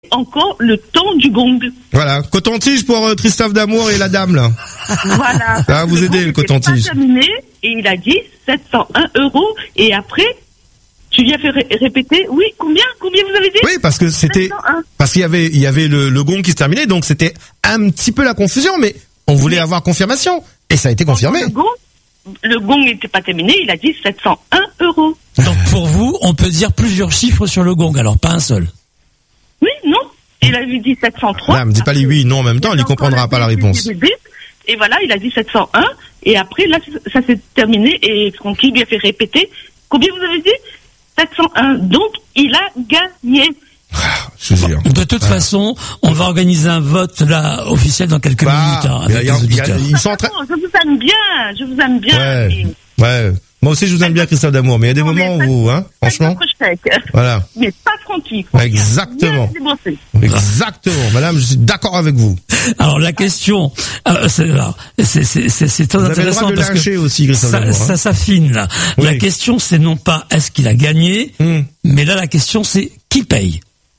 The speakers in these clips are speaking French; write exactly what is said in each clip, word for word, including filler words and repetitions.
encore le temps du gong. Voilà, coton-tige pour euh, Christophe D'Amour et la dame là. Voilà. Ça va vous aider le coton-tige. Pas terminé, et il a dit sept cent un euros et après tu lui as fait ré- répéter. Oui, combien combien vous avez dit? Oui, parce que c'était sept cent un. parce qu'il y avait il y avait le, le gong qui se terminait, donc c'était un petit peu la confusion, mais on voulait Mais- avoir confirmation et ça a été confirmé. Le gong, le gong n'était pas terminé, il a dit sept cent un euros. Donc pour vous, on peut dire plusieurs chiffres sur le gong, alors pas un seul. Oui, non. Il avait dit sept cent trois. Là, me dis pas les oui, non en même temps, il ne comprendra pas la réponse. Et voilà, il a dit sept cent un. Et après, là, ça s'est terminé. Et Francky lui a fait répéter. Combien vous avez dit? sept cent un. Donc, il a gagné. Je vous jure. De toute façon, on va organiser un vote là officiel dans quelques Bah, minutes hein, il y a- avec il y a- les auditeurs. il y a- ils sont en train. Non, je vous aime bien. Je vous aime bien. Ouais, mais- ouais. Moi aussi, je vous aime bien, Christophe D'Amour, mais il y a des Non, mais moments pas- où, hein, pas franchement. votre chèque. Voilà. Mais pas Francky. Exactement. Bien déboursé. Exactement. Madame, je suis d'accord avec vous. Alors la question, euh, c'est, alors, c'est, c'est, c'est, c'est très Vous avez le intéressant droit de parce que lyncher aussi, Christophe ça, D'Amour, hein. ça s'affine là. Oui. La question c'est non pas est-ce qu'il a gagné, Hmm. mais là la question c'est qui paye.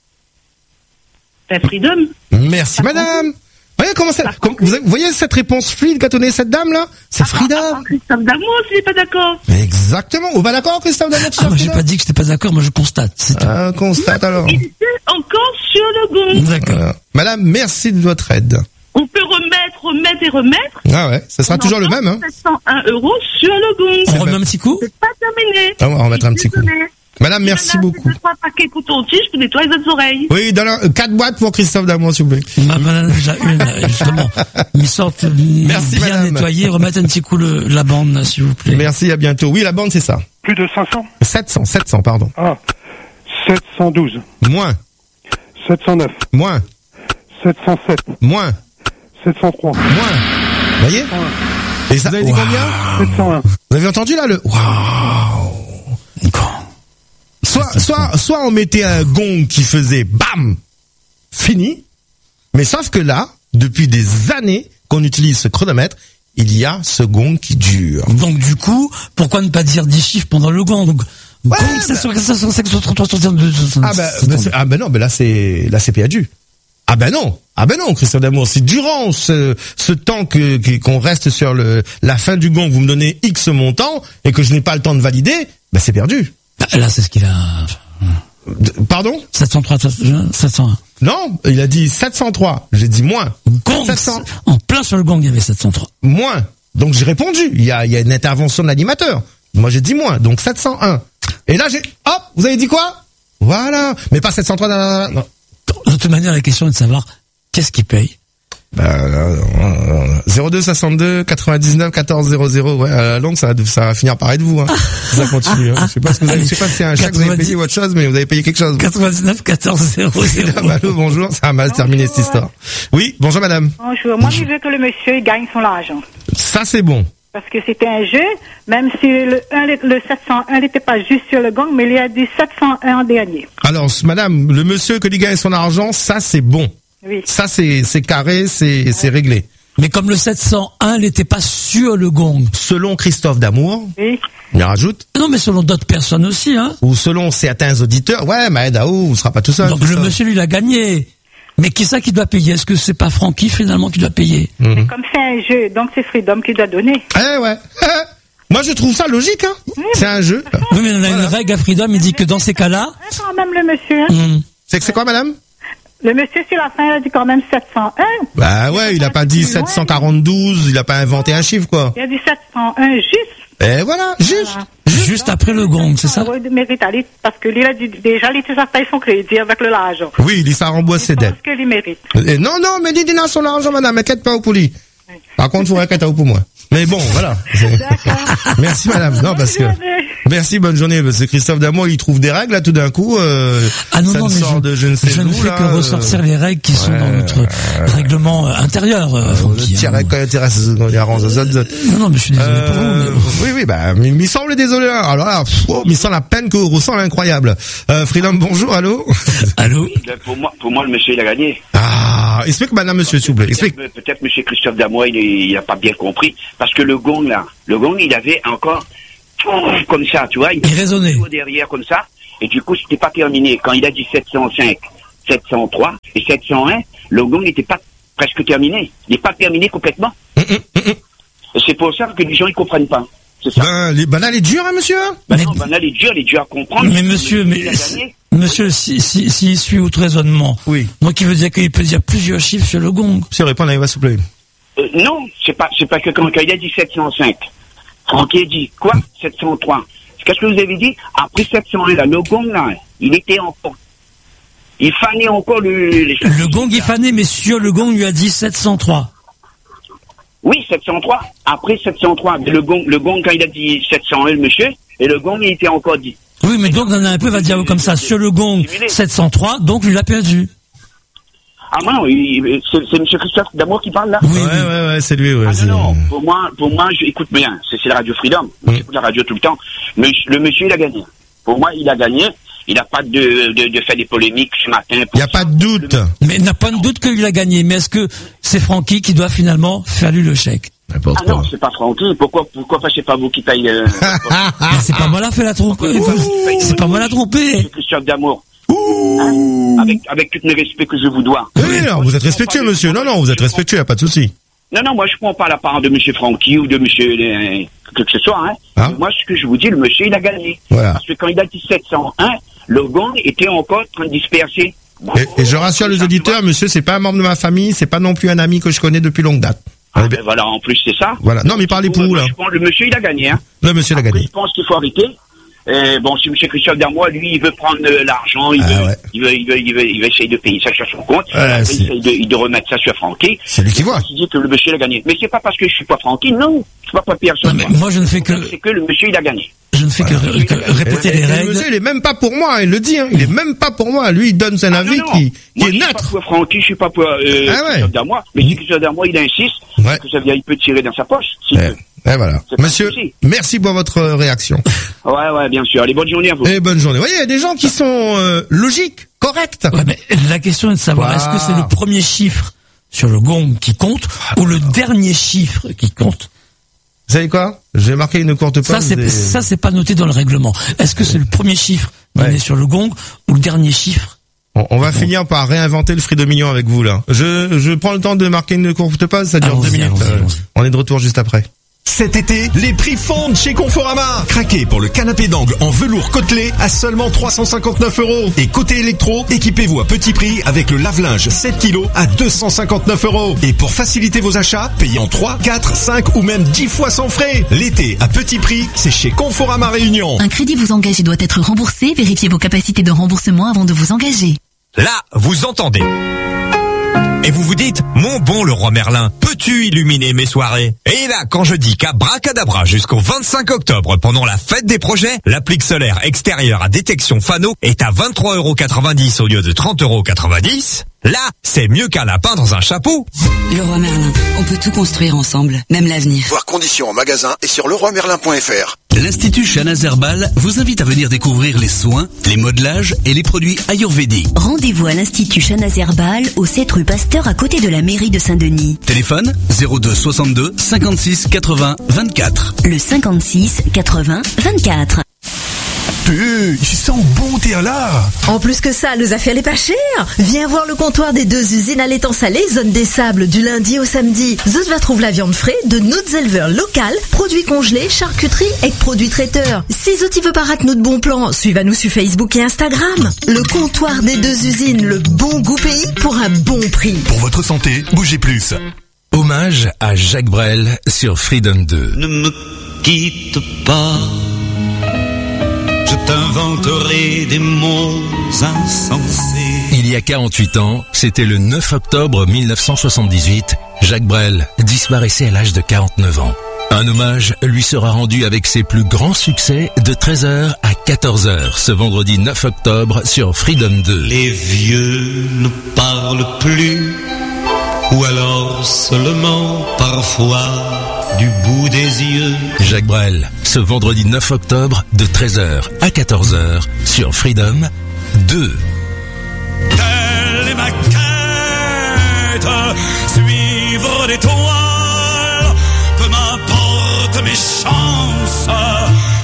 C'est Freedom. Merci, madame. Voyez comment ça, comme- vous avez- vous voyez cette réponse fluide qu'a donnée cette dame là? C'est Frida. Ah, Christophe D'Amour, s'il n'est pas d'accord. Exactement. Vous pas d'accord, Christophe D'Amour? Ah, moi j'ai pas dit que j'étais pas d'accord, moi je constate. C'est tout. Ah, constate alors. Il était encore sur le gong. D'accord. Voilà. Madame, merci de votre aide. On peut remettre, remettre et remettre. Ah ouais, ça sera toujours le même, hein. sept cent un euros sur le gong. On remet un petit coup. C'est pas terminé. Ah, on va remettre un petit coup. Désolée. Madame, merci beaucoup. Deux, trois paquets coton-tige pour nettoyer les autres oreilles. Oui, dans la, euh, quatre boîtes pour Christophe D'Amour, s'il vous plaît. Ma- ma- déjà une, là, justement. Une sorte Merci, bien madame. nettoyée, remettre un petit coup le, la bande, là, s'il vous plaît. Merci, à bientôt. Oui, la bande, c'est ça. Plus de cinq cents. sept cents, sept cents, pardon. Ah. sept cent douze. Moins, sept cent neuf. moins, sept cent sept. moins, sept cent trois. moins. Vous voyez? Et ça, vous avez dit combien? sept cent un. Vous avez entendu là le waouh. Soit, soit, soit on mettait un gong qui faisait bam, fini. Mais sauf que là, depuis des années qu'on utilise ce chronomètre, il y a ce gong qui dure. Donc du coup, pourquoi ne pas dire dix chiffres pendant le gong? Donc, Ouais, gong, bah- c'est sur quatre cent soixante-trois, soixante-deux, Ah ben, ben, c'est- ah ben non, ben là c'est, là c'est perdu. Ah ben non, ah ben non, Christophe D'Amour, c'est durant ce, ce temps que, que- qu'on reste sur le, la fin du gong, vous me donnez X montant et que je n'ai pas le temps de valider, ben c'est perdu. Là, c'est ce qu'il a. D- Pardon? sept cent trois, sept cent un. Non, il a dit sept cent trois. J'ai dit moins. Gong, sept cents. en plein sur le gong, il y avait sept cent trois. Moins. Donc j'ai répondu. Il y a, il y a une intervention de l'animateur. Moi j'ai dit moins. Donc sept cent un. Et là j'ai, hop, vous avez dit quoi? Voilà. Mais pas sept cent trois. Non, non, non. De toute manière, la question est de savoir qu'est-ce qui paye. Bah, euh, euh, zéro deux soixante-deux quatre-vingt-dix-neuf quatorze zéro zéro. Ouais, à la longue, ça va, ça va finir par être vous, hein. Ça continue, hein. Je sais pas ce que vous avez, je sais pas si c'est un chèque que vous avez payé ou autre chose, mais vous avez payé quelque chose. quatre-vingt-dix-neuf quatorze zéro zéro. Madame, allô, bonjour. Ça a mal terminé cette histoire. Oui, bonjour madame. Bonjour. Moi, je veux que le monsieur gagne son argent. Ça c'est bon. Parce que c'était un jeu, même si le, un, le sept cent un n'était pas juste sur le gong, mais il y a du sept cent un en dernier. Alors, madame, le monsieur que lui gagne son argent, ça c'est bon. Oui. Ça c'est, c'est carré, c'est, c'est réglé. Mais comme le sept cent un n'était pas sur le gong. Selon Christophe D'Amour, Oui. il rajoute, Non, mais selon d'autres personnes aussi, hein. ou selon certains auditeurs, ouais, Maël Daou, vous sera pas tout seul. Donc tout le ça. monsieur, lui, il a gagné. Mais qui ça qui doit payer? Est-ce que c'est pas Francky, finalement, qui doit payer? Mhm. Mais comme c'est un jeu, donc c'est Freedom qui doit donner. Eh ouais. Moi je trouve ça logique, hein. C'est un jeu. Oui, mais on a une règle à Freedom, il dit que dans ces cas-là, Hein, quand même, le monsieur. Hein. hum, C'est que c'est quoi, madame? Le monsieur, sur la fin, il a dit quand même sept cent un. Bah ouais, il a pas dit sept cent quarante-douze, il a pas inventé un chiffre, quoi. Il a dit sept cent un juste. Et voilà, juste. Voilà. juste après le gong, c'est ça? Oui, de mérite, allez, parce que lui, il a dit déjà, il était à payer son crédit avec le l'argent. Oui, il dit ça rembourse ses Je dettes. pense qu'il mérite. Et non, non, mais dis, dis, non, son argent, madame, inquiète pas au poli. Par contre, faut inquiéter au pour moi. Mais bon, voilà. Merci, madame. Non, parce que, merci, bonne journée. Parce que Christophe D'Amour, il trouve des règles, là, tout d'un coup, euh, Ah non, ça non, me mais sort je, de je ne sais je ne d'où, fais là, que euh, ressortir les règles qui sont ouais, dans notre règlement euh, intérieur, euh, Le Francky. tir hein. quand il intéresse, quand il arrange les autres. Non, non, mais je suis désolé pour vous. Euh, Mais... oui, oui, bah, mais il me semble désolé. hein. Alors là, pff, oh, il me semble la peine que ressent l'incroyable. Euh, Freedom, bonjour, allô? Allô? Pour moi, pour moi, le monsieur, il a gagné. Ah, explique, madame, monsieur, s'il vous plaît, explique. Peut-être, peut-être monsieur Christophe D'Amour, il, est- il a pas bien compris. Parce que le gong, là, le gong, il avait encore, comme ça, tu vois. Il résonnait. Derrière, comme ça. Et du coup, c'était pas terminé. Quand il a dit sept cent cinq, sept cent trois et sept cent un, le gong n'était pas presque terminé. Il n'est pas terminé complètement. Mmh, mmh, mmh. Et c'est pour ça que les gens ne comprennent pas. C'est ça. Ben, les, ben là, elle est dure, hein, monsieur? Ben mais, non, ben là, elle est dure, elle est dure à comprendre. mais monsieur, mais, monsieur, si, si, s'il suit votre raisonnement. Oui. Donc, il veut dire qu'il peut dire plusieurs chiffres sur le gong. Monsieur, répondez, il va s'il vous plaît. Euh, non, c'est pas, c'est pas que quand, quand il a dit sept cent cinq, Francky a dit, quoi? sept cent trois. Qu'est-ce que vous avez dit? Après sept cent un, là, le gong, là, il était encore, il fanait encore le, les Le gong, il fanait, mais sur le gong, il lui a dit sept cent trois. Oui, sept cent trois. Après sept cent trois. Mais le gong, le gong, quand il a dit sept cent un, le monsieur, et le gong, il était encore dit. Oui, mais donc, on a un peu, va dire comme ça, sur le gong, sept cent trois, donc, il l'a perdu. Ah non, il, c'est, c'est M. Christophe D'Amour qui parle là? Oui, ouais, ouais, ouais, c'est lui, ouais. Ah c'est... non, non, pour moi, pour moi, j'écoute bien. C'est, c'est la radio Freedom. Mm. J'écoute la radio tout le temps. Mais le monsieur, il a gagné. Pour moi, il a gagné. Il n'a pas de, de, de faire des polémiques ce matin. Il n'y a pas de doute. Mais il n'a pas de doute qu'il a gagné. Mais est-ce que c'est Francky qui doit finalement faire lui le chèque? Ah non, c'est pas Francky. Pourquoi, pourquoi pas, c'est pas vous qui payez, euh, Mais c'est pas moi la fait la tromper. C'est pas moi la tromper. C'est Christophe D'Amour. Hein? Avec, avec tout le respect que je vous dois. Oui, non, vous êtes respectueux, monsieur. Non, non, vous êtes respectueux, il n'y a pas de souci. Non, non, moi je prends pas la part de M. Francky ou de M. Euh, que ce soit. Hein. Ah. Moi, ce que je vous dis, le monsieur, il a gagné. Voilà. Parce que quand il a dit sept cent un, le gong était encore en train de disperser. Et, et je rassure les auditeurs, monsieur, c'est pas un membre de ma famille, c'est pas non plus un ami que je connais depuis longue date. Ah, ben voilà, en plus c'est ça. Voilà. Non, mais parlez pour vous, là. Je pense, le monsieur, il a gagné. Hein. Le monsieur l'a Après, gagné. je pense qu'il faut arrêter. Euh, bon, si M. Christophe D'Armois, lui, il veut prendre euh, l'argent, il, Ah, veut, ouais. il, veut, il, veut, il, veut, il veut essayer de payer ça sur son compte, Ouais, après, c'est- il essaye de, de remettre ça sur Francky. C'est lui qui voit. Il dit que le monsieur il a gagné. Mais c'est pas parce que je suis pas Francky, non. Je suis pas pas Pierre Non, mais moi, je ne fais que, C'est que le monsieur, il a gagné. je ne fais que, ré- que répéter Et- les et le règles. monsieur, il est même pas pour moi, il le dit, hein. Il est même pas pour moi. Lui, il donne un Ah, avis non, non. qui, qui Moi, est je suis pas neutre. pour Francky, je suis pas pour euh, Ah ouais. Christophe D'Armois. Mais si Christophe D'Armois, il insiste, Ouais. que ça vient, il peut tirer dans sa poche. s'il Eh, veut. eh, voilà. C'est pas Monsieur, un souci. merci pour votre euh, réaction. Ouais, ouais, bien sûr. Allez, bonne journée à vous. Et bonne journée. Vous voyez, il y a des gens qui sont euh, logiques, corrects. Ouais, mais la question est de savoir, Wow. est-ce que c'est le premier chiffre sur le gong qui compte ou le dernier chiffre qui compte? Vous savez quoi? J'ai marqué une courte pause. Ça, c'est, et- ça, c'est pas noté dans le règlement. Est-ce que c'est le premier chiffre donné Ouais. sur le gong ou le dernier chiffre? On, on va finir par réinventer le Frido Mignon avec vous, là. Je, je prends le temps de marquer une courte pause, ça dure Allons-y, deux minutes. allons-y, Euh, allons-y. on est de retour juste après. Cet été, les prix fondent chez Conforama. Craquez pour le canapé d'angle en velours côtelé à seulement trois cent cinquante-neuf euros. Et côté électro, équipez-vous à petit prix avec le lave-linge sept kilos à deux cent cinquante-neuf euros. Et pour faciliter vos achats, payez en trois, quatre, cinq ou même dix fois sans frais. L'été à petit prix, c'est chez Conforama Réunion. Un crédit vous engage et doit être remboursé. Vérifiez vos capacités de remboursement avant de vous engager. Là, vous entendez. Et vous vous dites, mon bon le roi Merlin, peux-tu illuminer mes soirées? Et là, quand je dis qu'abracadabra jusqu'au vingt-cinq octobre, pendant la fête des projets, l'applique solaire extérieure à détection Fano est à vingt-trois euros quatre-vingt-dix au lieu de trente euros quatre-vingt-dix, là, c'est mieux qu'un lapin dans un chapeau. Le roi Merlin, on peut tout construire ensemble, même l'avenir. Voir conditions en magasin et sur leroy merlin point f r. L'Institut Shahnaz Herbal vous invite à venir découvrir les soins, les modelages et les produits ayurvédiques. Rendez-vous à l'Institut Shahnaz Herbal au sept rue Pasteur à côté de la mairie de Saint-Denis. Téléphone zéro deux soixante-deux cinquante-six quatre-vingts vingt-quatre. Le cinquante-six quatre-vingts vingt-quatre. Puh, il sent bon t'es là. En plus que ça, nos affaires les pas chères. Viens voir le comptoir des deux usines à l'étang salé, zone des sables, du lundi au samedi. Zut va trouver la viande fraîche de nos éleveurs locaux, produits congelés, charcuterie et produits traiteurs. Si Zut veut pas rater notre bon plan, suivez-nous sur Facebook et Instagram. Le comptoir des deux usines, le bon goût pays pour un bon prix. Pour votre santé, bougez plus. Hommage à Jacques Brel sur Freedom deux. Ne me quitte pas, je t'inventerai des mots insensés. Il y a quarante-huit ans, c'était le neuf octobre mille neuf cent soixante-dix-huit, Jacques Brel disparaissait à l'âge de quarante-neuf ans. Un hommage lui sera rendu avec ses plus grands succès de treize heures à quatorze heures ce vendredi neuf octobre sur Freedom deux. Les vieux ne parlent plus, ou alors seulement parfois du bout des yeux. Jacques Brel, ce vendredi neuf octobre de treize heures à quatorze heures sur Freedom deux. Telle est ma quête, suivre l'étoile, peu m'importe mes chances.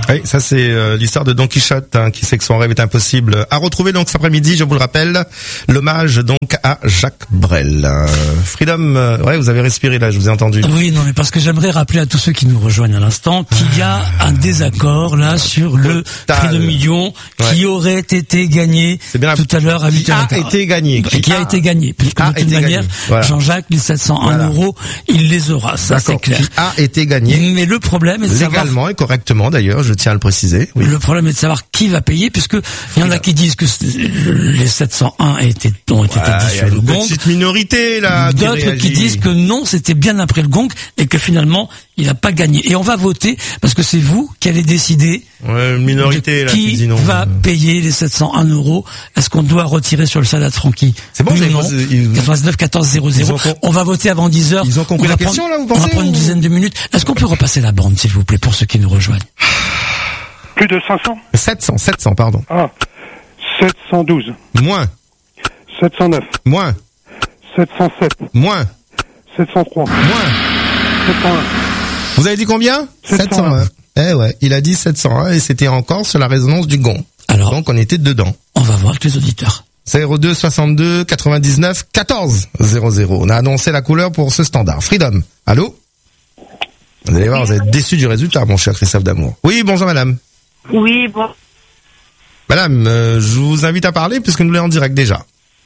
Oui, ça c'est euh, l'histoire de Don Quichotte hein, qui sait que son rêve est impossible. À retrouver donc cet après-midi, je vous le rappelle, l'hommage donc à Jacques Brel. Euh, Freedom, euh, ouais, vous avez respiré là, je vous ai entendu. Oui, non, mais parce que j'aimerais rappeler à tous ceux qui nous rejoignent à l'instant qu'il y a un désaccord là sur le prix de million qui ouais. aurait été gagné bien tout à l'heure à huit heures quinze. Qui a été gagné. Qui, qui a, a été gagné. Puisque de toute manière, voilà. Jean-Jacques, les sept cent un voilà. euros, il les aura, ça c'est clair. Qui a été gagné. Mais le problème est de légalement savoir... et correctement d'ailleurs, je tiens à le préciser. Oui. Le problème est de savoir qui va payer, puisque il y en a qui disent que les sept cent un étaient, ont été ouais, dit sur le gong. Petite minorité là. D'autres qui, qui disent que non, c'était bien après le gong et que finalement il n'a pas gagné. Et on va voter parce que c'est vous qui allez décider. Ouais, minorité là. Qui, qui dit non. va payer les sept cent un euros? Est-ce qu'on doit retirer sur le Sadat Francky? C'est bon, non. quatre-vingt-dix-neuf quatorze zéro zéro. Com... On va voter avant dix heures. Ils ont compris la question prendre, là, vous pensez? On va prendre une dizaine de minutes. Est-ce qu'on peut repasser la bande, s'il vous plaît, pour ceux qui nous rejoignent? Plus de cinq cents? sept cents, sept cents, pardon. Ah. sept cent douze. Moins. sept cent neuf. Moins. sept cent sept. Moins. sept cent trois. Moins. sept cent un. Vous avez dit combien? sept cent un. Eh ouais, il a dit sept cent un et c'était encore sur la résonance du gong. Alors. Donc on était dedans. On va voir avec les auditeurs. zéro deux soixante-deux quatre-vingt-dix-neuf quatorze zéro zéro. On a annoncé la couleur pour ce standard. Freedom. Allô? Vous allez voir, vous êtes déçu du résultat, mon cher Christophe D'Amour. Oui, bonjour madame. Oui, bon. Madame, euh, je vous invite à parler puisque nous l'avons en direct déjà.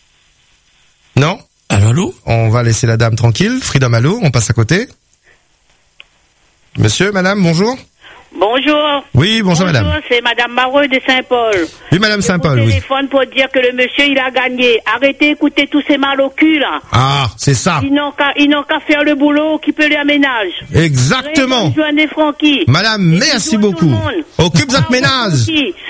Non? Allô, allô? On va laisser la dame tranquille. Freedom, allô? On passe à côté. Monsieur, madame, bonjour. Bonjour. Oui, bonjour, bonjour madame. Bonjour, c'est madame Mareux de Saint-Paul. Oui, madame Saint-Paul, oui. Je téléphone pour dire que le monsieur, il a gagné. Arrêtez d'écouter tous ces mal au cul, là. Ah, c'est ça. Ils n'ont qu'à, ils n'ont qu'à faire le boulot qui peut les aménage. Exactement. Francky. Madame, et merci beaucoup. Occupe votre ménage.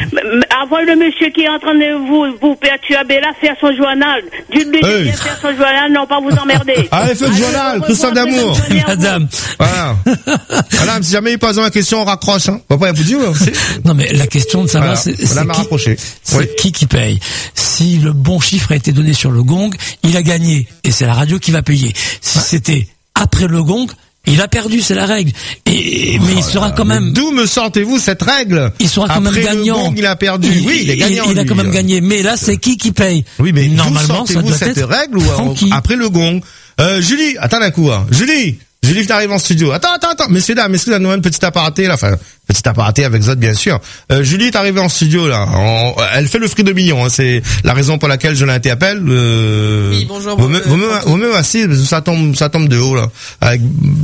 Avant le monsieur qui est en train de vous, vous perturber là, faire son journal. Dites-lui de bien faire son journal, non pas vous emmerder. Allez, faites le journal, Christophe D'Amour. Madame. Voilà. Madame, si jamais il pose une question, on raccroche. Hein. On va pas vous dire. Non, mais la question de savoir, voilà. c'est, c'est, qui, c'est oui. qui qui paye. Si le bon chiffre a été donné sur le gong, il a gagné. Et c'est la radio qui va payer. Si ouais. c'était après le gong, il a perdu, c'est la règle. Et, mais oh il sera quand même. D'où me sortez-vous cette règle? Il sera quand après même gagnant. Le gong, il a perdu. Il, oui, il est gagnant. Il, il a lui. quand même gagné. Mais là, c'est qui qui paye? Oui, mais normalement, ça doit cette être règle ou après le gong? Euh, Julie, attends un coup. Hein. Julie. Julie, t'arrives en studio. Attends, attends, attends. Messieurs, dames, messieurs, nous avons une petite aparaté, là. Enfin, petite aparaté avec Zod, bien sûr. Euh, Julie est arrivée en studio, là. En, elle fait le fric de millions, hein. C'est la raison pour laquelle je l'ai été appel. Euh, oui, bonjour. Vous me, vous me, vous me assise, ça tombe, ça tombe de haut, là. Avec,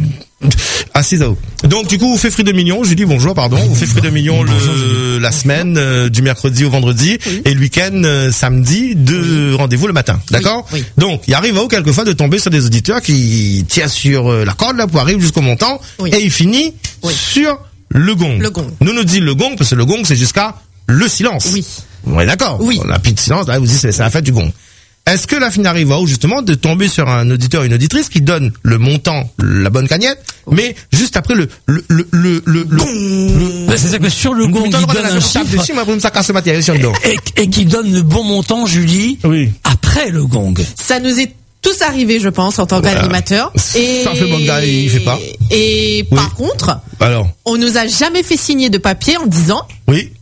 assise à haut. Donc, du coup, vous faites fric de millions. Julie, bonjour, pardon. Vous faites fric de millions le, la semaine, euh, du mercredi au vendredi. Oui. Et le week-end, euh, samedi, de oui. rendez-vous le matin. D'accord? Oui. Oui. Donc, il arrive à haut, quelquefois, de tomber sur des auditeurs qui tiennent sur euh, la corde, là, pour arriver jusqu'au montant. Oui. Et il finit oui. sur le gong. Le gong. Nous nous dit le gong, parce que le gong, c'est jusqu'à le silence. Oui. On est d'accord? Oui. On a plus de silence, là, vous dites, c'est, c'est la fête du gong. Est-ce que la fin arrive à où, justement, de tomber sur un auditeur, une auditrice qui donne le montant, la bonne cagnotte, oui. mais juste après le, le, le, le, le, le, le bah, c'est ça que sur le gong, il donne un chiffre, dessus, moi, ça casse le matériel sur le dos. Et, et qui donne le bon montant, Julie, oui. après le gong. Ça nous est tous arrivé, je pense, en tant qu'animateur. Et sauf le bon gars, il fait pas. Et oui. par contre, alors, on nous a jamais fait signer de papier en disant, oui,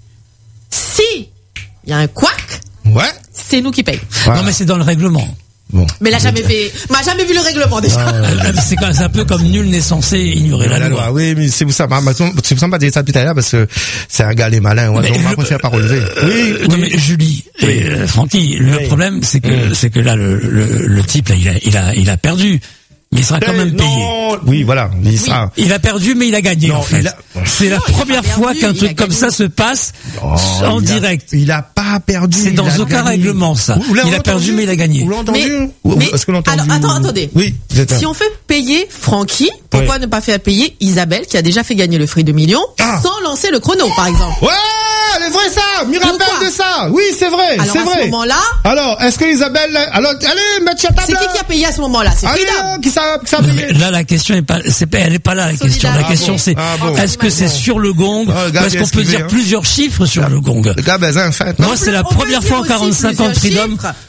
si il y a un couac, ouais, c'est nous qui payons. Voilà. Non, mais c'est dans le règlement. Bon. Mais là, jamais fait, m'a jamais vu le règlement déjà. Ah, c'est, quand, c'est un peu comme nul n'est censé ignorer la, la loi. loi. Oui, mais c'est vous ça. C'est vous ça pas dire ça depuis tout à l'heure parce que c'est un gars les malins. Ouais, donc on préfère pas relever. Oui. oui. Non mais Julie, oui. et euh, Francky, le oui. problème c'est que oui. c'est que là le, le, le type là, il a il a il a perdu. Mais il sera quand même payé. Non. Oui, voilà. Il, oui. sera... il a perdu, mais il a gagné, non, en fait. A... C'est la non, première fois qu'un truc comme ça se passe non, en il direct. A... Il a pas perdu. C'est dans aucun gagné. Règlement, ça. Vous, vous il a perdu, mais il a gagné. Vous l'avez entendu? Mais, mais est-ce que l'entendez? Alors, attends, attendez. Oui. Si on fait payer Francky, pourquoi oui. ne pas faire payer Isabelle, qui a déjà fait gagner le fric de millions, ah. sans lancer le chrono, par exemple? Ouais! C'est vrai ça, me rappelle de ça. Oui, c'est vrai, alors, c'est à vrai. À ce moment-là. Alors, est-ce que Isabelle, alors, allez, mettre à table. C'est qui qui a payé à ce moment-là? C'est Frida. Qui ça, qui ça a payé? Là, la question est pas, c'est pas, elle est pas là, la Solidar. question. La ah question, bon. c'est, ah bon. est-ce que c'est sur le gong, oh, ou est-ce qu'on peut dire hein. plusieurs chiffres sur le gong? Le gars, ben, en fait. Moi, c'est la première fois en quarante-cinq ans de Freedom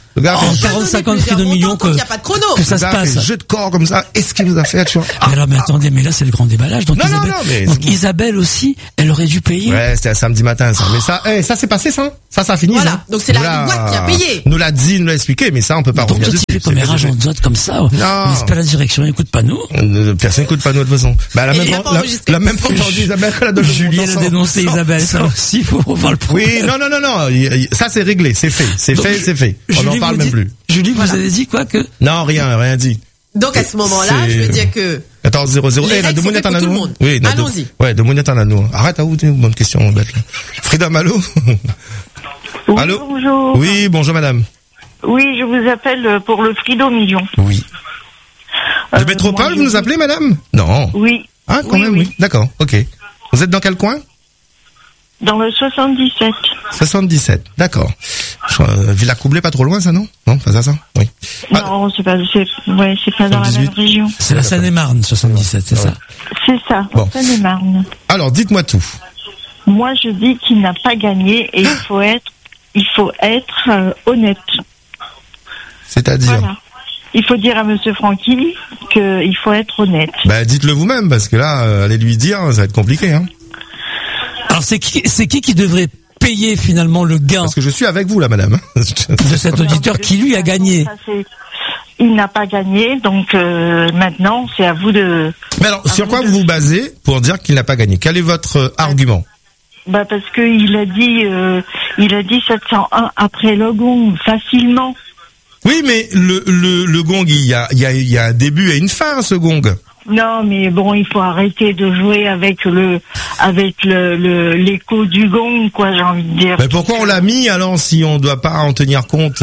Le gars en fait quarante cinquante prix de millions que, Il n'y a pas de chrono. que ça le se gars passe. fait jeu de corps comme ça. Est-ce qu'il vous a fait, tu vois? Mais là, mais attendez, mais là, c'est le grand déballage. Donc, Non, non, Isabelle, non, mais donc c'est bon. Isabelle aussi, elle aurait dû payer. Ouais, c'était un samedi matin, ça. Mais ça, eh, ça c'est passé, ça. Ça, ça a fini, Voilà. ça. Donc, c'est la Nous l'a- boîte qui a payé. Nous l'a dit, nous l'a expliqué, mais ça, on peut pas Donc, revenir toi, dessus. tu fais C'est comme fait, rage c'est en fait. dot comme ça. Non. On espère la direction, écoute pas nous. Euh, Personne n'écoute pas nous de toute façon. Bah, elle a Elle même est pas, là pour la, enregistrer. la même pas entendu Isabelle, elle a donné le Julie, elle a montant dénoncé sans- Isabelle. Ça sans- aussi, faut revoir le problème. Oui, non, non, non, non. il- il- Ça, c'est réglé, c'est fait, c'est Donc, fait, c'est fait. On Julie, n'en parle vous même dites- plus. Julie, vous avez dit quoi que? Non, rien, rien dit. Donc, à ce moment-là, C'est- je veux dire que... quatorze zéro zéro. Les Eh, la règles, de c'est monnaie fait en pour tout le anneau. monde. Oui, la de- Allons-y. Ouais, de monnaie en anneau. Arrête à où, t'es, bonne question, bête, là. Freedom, allô? Oui, Allô? bonjour. Oui, bonjour, madame. Oui, je vous appelle pour le Frido Million. Oui. De Euh, Métropole, moi, vous nous je- appelez, madame? Non. Oui. Ah, quand Oui, même, oui. oui. D'accord, ok. Vous êtes dans quel coin? Dans le soixante-dix-sept. soixante-dix-sept, d'accord. Je- euh, Villa Coublé, pas trop loin, ça, non? Non, pas ça, ça? Oui. Non, c'est pas, c'est, ouais, c'est pas dans la même soixante-dix-huit. région. C'est la Seine-et-Marne, soixante-dix-sept, c'est ça? C'est ça, Bon. en Seine-et-Marne. Alors, dites-moi tout. Moi, je dis qu'il n'a pas gagné et il faut être, il faut être euh, honnête. C'est-à-dire? Voilà. Il faut dire à Monsieur Francky qu'il faut être honnête. Bah, dites-le vous-même, parce que là, euh, allez lui dire, ça va être compliqué, hein. Alors, c'est qui, c'est qui qui devrait payer finalement le gain Parce que je suis avec vous, là, madame. de cet auditeur qui lui a gagné? Ça, c'est- Il n'a pas gagné, donc euh, maintenant, c'est à vous de... Mais alors, sur quoi vous vous basez pour dire qu'il n'a pas gagné? Quel est votre euh, argument? Bah parce que il a dit, euh, il a dit sept cent un après le gong facilement. Oui, mais le, le, le gong, il y a, il y, a, il y a un début et une fin, ce gong. Non, mais bon, il faut arrêter de jouer avec le, avec le, le- l'écho du gong, quoi, j'ai envie de dire. Mais pourquoi on l'a mis, alors, si on ne doit pas en tenir compte?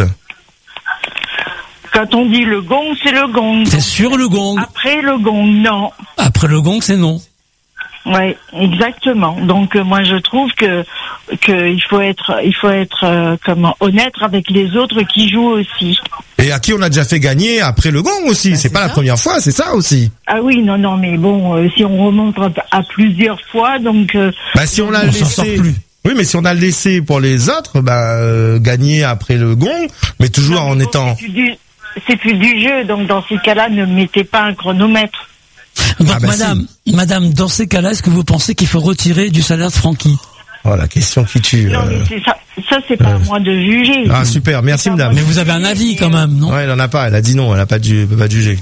Quand on dit le gong, c'est le gong. C'est sur le gong. Après le gong, non. Après le gong, c'est non. Ouais, exactement. Donc euh, moi je trouve que que il faut être il faut être euh, comment honnête avec les autres qui jouent aussi. Et à qui on a déjà fait gagner après le gong aussi. Bah, c'est c'est pas la ça. première fois, c'est ça aussi. Ah oui, non non mais bon euh, si on remonte à, à plusieurs fois donc euh, Bah, si on l'a On s'en sort laissé. plus. Oui, mais si on a laissé pour les autres, bah, euh, gagner après le gong, mais toujours non, en mais bon, étant. c'est plus du c'est plus du jeu donc dans ces cas-là ne mettez pas un chronomètre. Donc, Ah bah madame, madame, dans ces cas-là, est-ce que vous pensez qu'il faut retirer du salaire de Francky? Oh, la question qui tue. Non euh. mais c'est ça ça c'est pas à moi de juger. Ah, super, merci madame. Mais vous avez un avis quand même, non? Ouais, elle en a pas, elle a dit non, elle a pas dû, elle peut pas juger.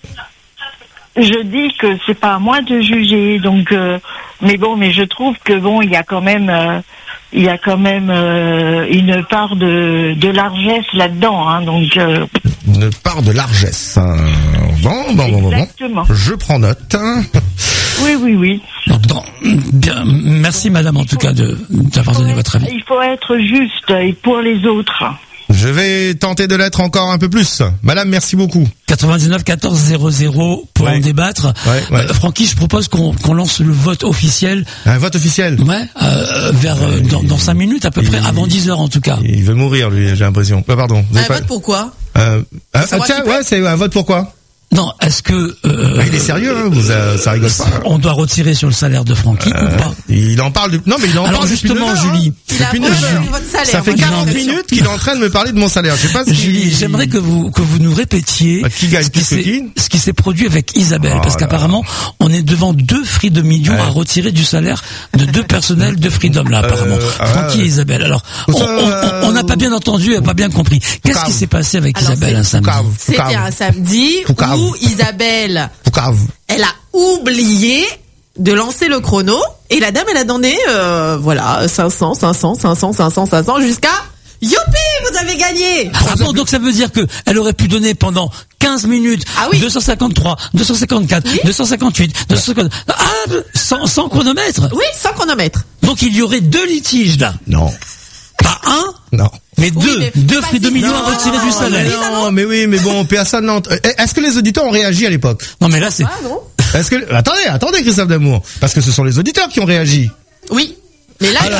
Je dis que c'est pas à moi de juger, donc euh, mais bon, mais je trouve que bon, il y a quand même, euh, il y a quand même euh, une part de, de largesse là-dedans, hein, donc. Euh, Une part de largesse. hein. Bon, bon, bon, bon, bon. Exactement. Je prends note. hein. oui, oui, oui. Donc, dans- bien, merci madame en tout cas de d'avoir donné votre avis. Il faut être juste et pour les autres. Je vais tenter de l'être encore un peu plus. Madame, merci beaucoup. quatre-vingt-dix-neuf quatorze zéro zéro pour Ouais. en débattre. Ouais, ouais. Euh, Francky, je propose qu'on qu'on lance le vote officiel. Un vote officiel. Ouais, euh, vers euh, dans, dans cinq minutes à peu près, il- avant dix heures en tout cas. Il veut mourir, lui, j'ai l'impression. Ah, pardon. Vous Un avez pas- vote pourquoi? Euh, ah, ah, savoir tiens, qui ouais, c'est un vote pourquoi? Non, est-ce que euh, Ah, il est sérieux, hein, vous, euh, ça rigole pas. on doit retirer sur le salaire de Francky Euh, ou pas? Il en parle. De... Non, mais il en Alors parle depuis justement, neuf heures, Julie, hein. Il a Depuis pas neuf heures. de votre salaire. Ça fait moi, j'ai quarante l'impression. minutes qu'il est en train de me parler de mon salaire. Je sais pas ce Julie, qu'il- j'aimerais que vous que vous nous répétiez Bah, qui gagne ce qui plus que s'est qui ce qui s'est produit avec Isabelle, Oh parce là qu'apparemment on est devant deux fris de millions Ouais. à retirer du salaire de deux personnels de Freedom là apparemment, Euh, ah Francky ouais. et Isabelle. Alors on Ça, on- on- on n'a pas bien entendu, et pas bien compris. Qu'est-ce Poucave. qui s'est passé avec Alors, Isabelle c'est un samedi? Poucave. C'était Poucave. un samedi Poucave. où Isabelle, Poucave. elle a oublié de lancer le chrono et la dame elle a donné euh, voilà cinq cents, cinq cents, cinq cents, cinq cents, cinq cents jusqu'à youpi, vous avez gagné. Ah bon, donc ça veut dire que elle aurait pu donner pendant quinze minutes Ah oui. deux cent cinquante-trois, deux cent cinquante-quatre, Oui. deux cent cinquante-huit, deux cent cinquante ah sans, sans chronomètre. Oui, sans chronomètre. Donc il y aurait deux litiges là. Non. Pas un, Non. mais Oui, deux, mais deux pas fris de si- millions Non, à retirer du non, salaire. non, Non, mais oui, mais bon, personne n'entend. Est-ce que les auditeurs ont réagi à l'époque? Non mais là c'est Ah non. Est-ce que attendez, attendez, Christophe Damour, parce que ce sont les auditeurs qui ont réagi. Oui. Mais là, Alors,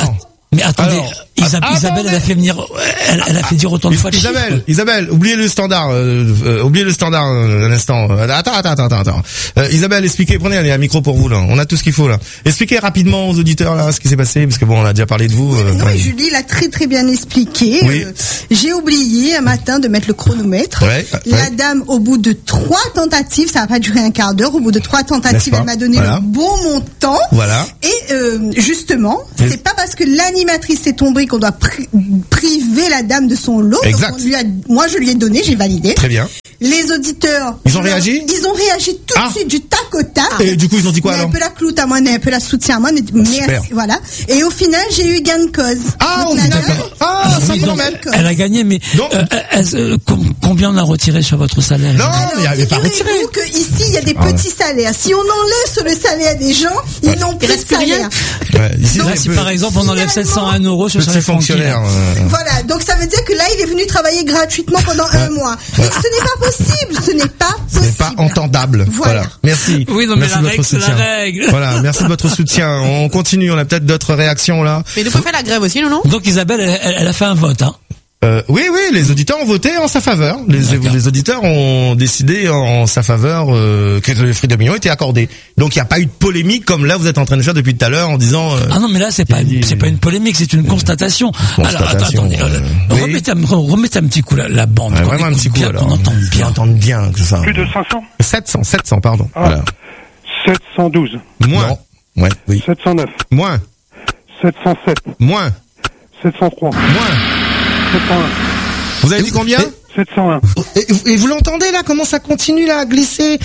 Mais attendez, Alors, Isa- ah, Isabelle, attendez. elle a fait venir, elle, elle a fait dire autant de fois de Isabelle, chiffres. Isabelle, oubliez le standard, euh, euh, oubliez le standard euh, un instant. Euh, Attends, attends, attends, attends. attends. Euh, Isabelle, expliquez, prenez un micro pour vous là. On a tout ce qu'il faut là. Expliquez rapidement aux auditeurs là ce qui s'est passé, parce que bon, on a déjà parlé de vous. euh, Non, ouais. Julie l'a très très bien expliqué. Oui. Euh, j'ai oublié un matin de mettre le chronomètre. Ouais, La ouais. dame, au bout de trois tentatives, ça n'a pas duré un quart d'heure, au bout de trois N'est-ce tentatives, pas elle m'a donné Voilà. le bon montant. Voilà. Et euh, justement, Et- c'est pas parce que l'animatrice est tombée qu'on doit pri- priver la dame de son lot. Donc, Exact. on lui a- moi, je lui ai donné, j'ai validé. Très bien. Les auditeurs. Ils ont réagi Ils ont réagi tout Ah. de suite du tac au tac. Et du coup, ils ont dit quoi Mais alors un peu la cloute à moi, un peu la soutien à moi. mais super. merci, voilà. Et au final, j'ai eu gain de cause. Ah, Donc, on la vous dame- d'accord. Ah, Oui, ça me donc, promène. elle a gagné, mais euh, est-ce, euh, com- combien on a retiré sur votre salaire? Non, il n'y avait pas retiré. Figurez-vous que ici, il y a des Ah ouais. petits salaires. Si on enlève sur le salaire des gens, ils n'ont plus de reste plus rien. salaire. Ouais, ici, Là, c'est si peu- par exemple on enlève sept cent un euros sur le petit salaire fonctionnaire. fonctionnaire. euh, Voilà, donc ça veut dire que là, il est venu travailler gratuitement pendant un mois. Et ce n'est pas possible, ce n'est pas Ce n'est pas entendable. Voilà. Voilà. Merci. Oui, non, mais Merci la de votre règle, c'est la soutien. règle. Voilà. Merci de votre soutien. On continue. On a peut-être d'autres réactions là. Mais nous, faut faire la grève aussi, non, non? Donc Isabelle, elle, elle- elle a fait un vote, hein. Euh, oui, oui, les auditeurs ont voté en sa faveur. Les, D'accord. les auditeurs ont décidé en sa faveur euh, que le Freedom Million était accordé. Donc il n'y a pas eu de polémique comme là vous êtes en train de faire depuis tout à l'heure en disant. euh, Ah non, mais là c'est pas c'est pas une polémique, c'est une constatation. Alors attends, constatation, attendez, euh, oui. remettez, un, remettez un petit coup la, la bande. ouais, qu'on vraiment un écoute petit coup bien, alors. qu'on entende Qu'on bien. entende bien que ça. Plus de cinq cents sept cents, sept cents, pardon. Ah. Voilà. sept cent douze. Moins. Ouais, oui. sept cent neuf. Moins. sept cent sept. Moins. sept cent trois. Moins. sept cent un. Vous avez dit combien? sept cent un. Et, et vous l'entendez là, comment ça continue là à glisser?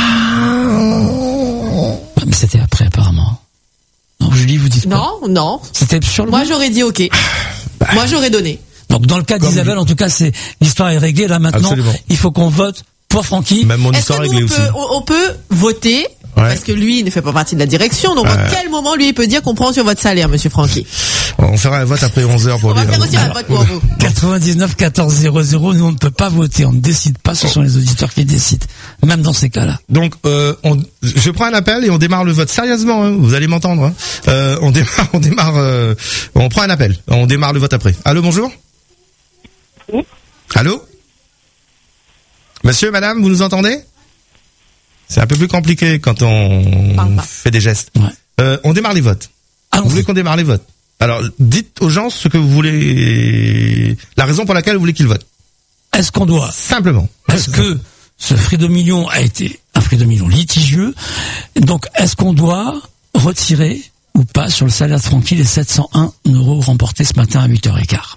Waouh. Ah, mais c'était après apparemment. Non, Julie, vous dites pas. Non, non. C'était sur le Moi, j'aurais dit OK. Moi, j'aurais donné. Donc dans le cas d'Isabelle, en tout cas, c'est l'histoire est réglée. Là maintenant, Absolument. il faut qu'on vote pour Francky. Même mon Est-ce histoire que nous, réglée on aussi. peut, on, on peut voter Ouais. parce que lui, il ne fait pas partie de la direction. Donc, Ouais. à quel moment lui, il peut dire qu'on prend sur votre salaire, monsieur Francky? On fera un vote après onze heures pour On va dire. faire aussi un vote pour vous. quatre-vingt-dix-neuf quatorze zéro zéro. Nous, on ne peut pas voter. On ne décide pas. Ce sont les auditeurs qui décident. Même dans ces cas-là. Donc, euh, on, je prends un appel et on démarre le vote sérieusement. Hein, vous allez m'entendre. Hein. Euh, on démarre, on démarre. euh, on prend un appel. On démarre le vote après. Allô, bonjour. Oui. Allô. Monsieur, madame, vous nous entendez? C'est un peu plus compliqué quand on Parle pas. fait des gestes. Ouais. Euh, on démarre les votes. Allons-y. Vous voulez qu'on démarre les votes? Alors, dites aux gens ce que vous voulez, la raison pour laquelle vous voulez qu'ils votent. Est-ce qu'on doit Simplement. Est-ce que ce Freedom Million a été un Freedom Million litigieux? Donc, est-ce qu'on doit retirer ou pas sur le salaire de Francky les sept cent un euros remportés ce matin à huit heures quinze?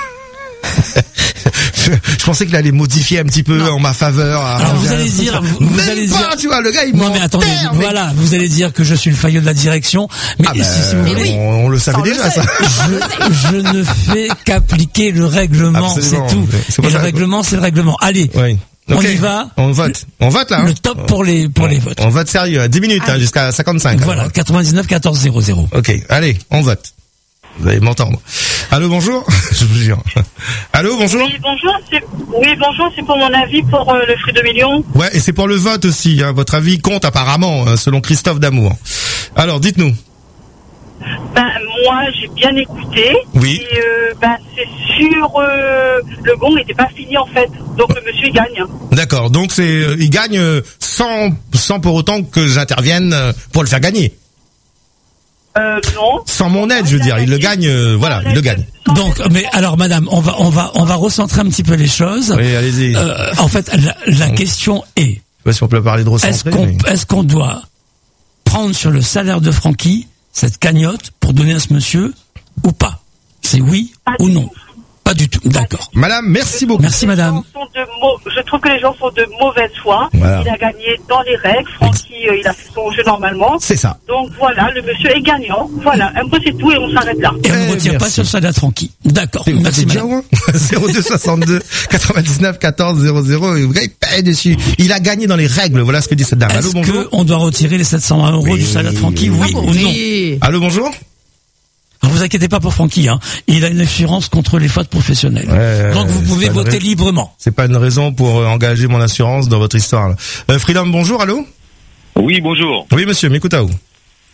je, je pensais qu'il allait modifier un petit peu en ma faveur. Alors vous allez dire, vous, vous Même allez pas, dire, tu vois, le gars il non mais attendez, m'enterre, mec. voilà, vous allez dire que je suis le faillot de la direction, mais Ah bah, si, si vous voulez, on, on le savait Ça, on le déjà sait. ça. je, je ne fais qu'appliquer le règlement, c'est Absolument. tout. C'est pour Et le ça- règlement, c'est le règlement. Allez, Oui. on Ok. y va. On vote. On vote là. hein. Le top pour les pour les votes. On vote sérieux. hein. dix minutes hein, jusqu'à cinquante-cinq. Voilà, alors. quatre-vingt-dix-neuf quatorze zéro zéro. Ok. Allez, on vote. Vous allez m'entendre. Allô, bonjour. Je vous jure. Allô, bonjour. Oui, bonjour, c'est, oui, bonjour, c'est pour mon avis pour euh, le Freedom Million. Ouais, et c'est pour le vote aussi. Hein. Votre avis compte apparemment, hein, selon Christophe Damour. Alors, dites-nous. Ben, moi, j'ai bien écouté. Oui. Et, euh, ben, c'est sûr, euh, le gong n'était pas fini, en fait. Donc, le monsieur, il gagne. D'accord. Donc c'est, euh, il gagne euh, sans, sans pour autant que j'intervienne euh, pour le faire gagner. Euh, non. Sans mon aide, je veux dire. Il le gagne. euh, voilà, il le gagne. Donc, mais alors, madame, on va, on va, on va recentrer un petit peu les choses. Oui, allez-y. Euh, en fait, la, la question est, Je sais pas si on peut parler de recentrer. est-ce qu'on, mais- est-ce qu'on doit prendre sur le salaire de Francky cette cagnotte pour donner à ce monsieur ou pas? C'est oui ou non? Pas du tout. D'accord. Madame, merci beaucoup. Merci, madame. Sont de mau- je trouve que les gens sont de mauvaise foi. Voilà. Il a gagné dans les règles. Francky, euh, il a fait son jeu normalement. C'est ça. Donc, voilà, le monsieur est gagnant. Voilà, un peu c'est tout et on s'arrête là. Et on ne Eh, retire pas merci. sur le salaire de Francky. D'accord. C'est- vous Merci, êtes déjà madame. loin. zéro deux soixante-deux quatre-vingt-dix-neuf quatorze zéro zéro et le gars il paye dessus. Il a gagné dans les règles. Voilà ce que dit cette dame. Allô, Est-ce bonjour. qu'on doit retirer les sept cent vingt euros Oui. du salaire de Francky, oui ou non? Oui. Allô, bonjour. Ne vous inquiétez pas pour Francky, hein. Il a une assurance contre les fautes professionnelles. Ouais, Donc vous c'est pouvez pas une voter raison. librement. C'est pas une raison pour euh, engager mon assurance dans votre histoire. Là. Euh, Freedom, bonjour, allô. Oui, bonjour. Oui, monsieur, m'écoute à vous.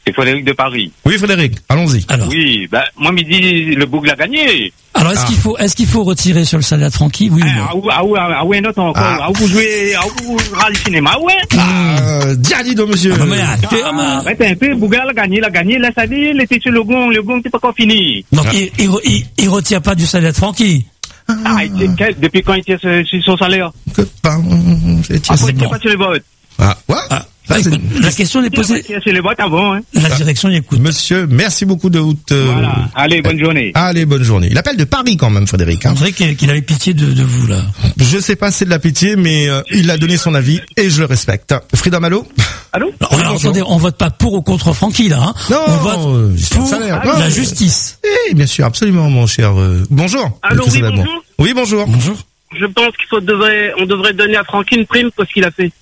C'est Frédéric de Paris. Oui, Frédéric, allons-y. Alors. Oui, bah, moi, me dit, le Bourg l'a gagné. Alors, est-ce Ah. qu'il faut, est-ce qu'il faut retirer sur le salaire de Francky? Oui ou non? Ah, ah, ouais, ah, ouais, non, encore. Ah, vous jouez, ah, vous râlez le cinéma, ouais. Ah, dis donc, monsieur. Ah, mais attends, Ah, ouais, un peu, Bourg l'a gagné, il a gagné, là, ça dit, il était sur le gong, le gong, c'est pas encore fini. Donc, il, il, il, il retire pas du salaire de Francky. Ah, il était- quel- depuis quand il tire sur sur son salaire? Que pas, c'est Ah, il tire pas sur les votes. Ah, ouais. Ah, Ça, c'est- écoute, la question est posée. Il tire sur les votes avant, hein. La direction y écoute. Monsieur, merci beaucoup de votre... euh, Voilà. Allez, bonne journée. Allez, bonne journée. Il appelle de Paris quand même, Frédéric. Hein. On dirait qu'il qu'il avait pitié de, de vous, là. Je sais pas si c'est de la pitié, mais euh, il a donné son avis et je le respecte. Freedom, allô? Allô? Alors, alors, attendez, on vote pas pour ou contre Francky, là, hein. Non, on vote euh, c'est un pour salaire. la Non. justice. Eh, bien sûr, absolument, mon cher. euh, Bonjour. Allô, Christophe oui, Damour. bonjour. Oui, bonjour. Bonjour. Je pense qu'il faut devrait, on devrait donner à Francky une prime pour ce qu'il a fait.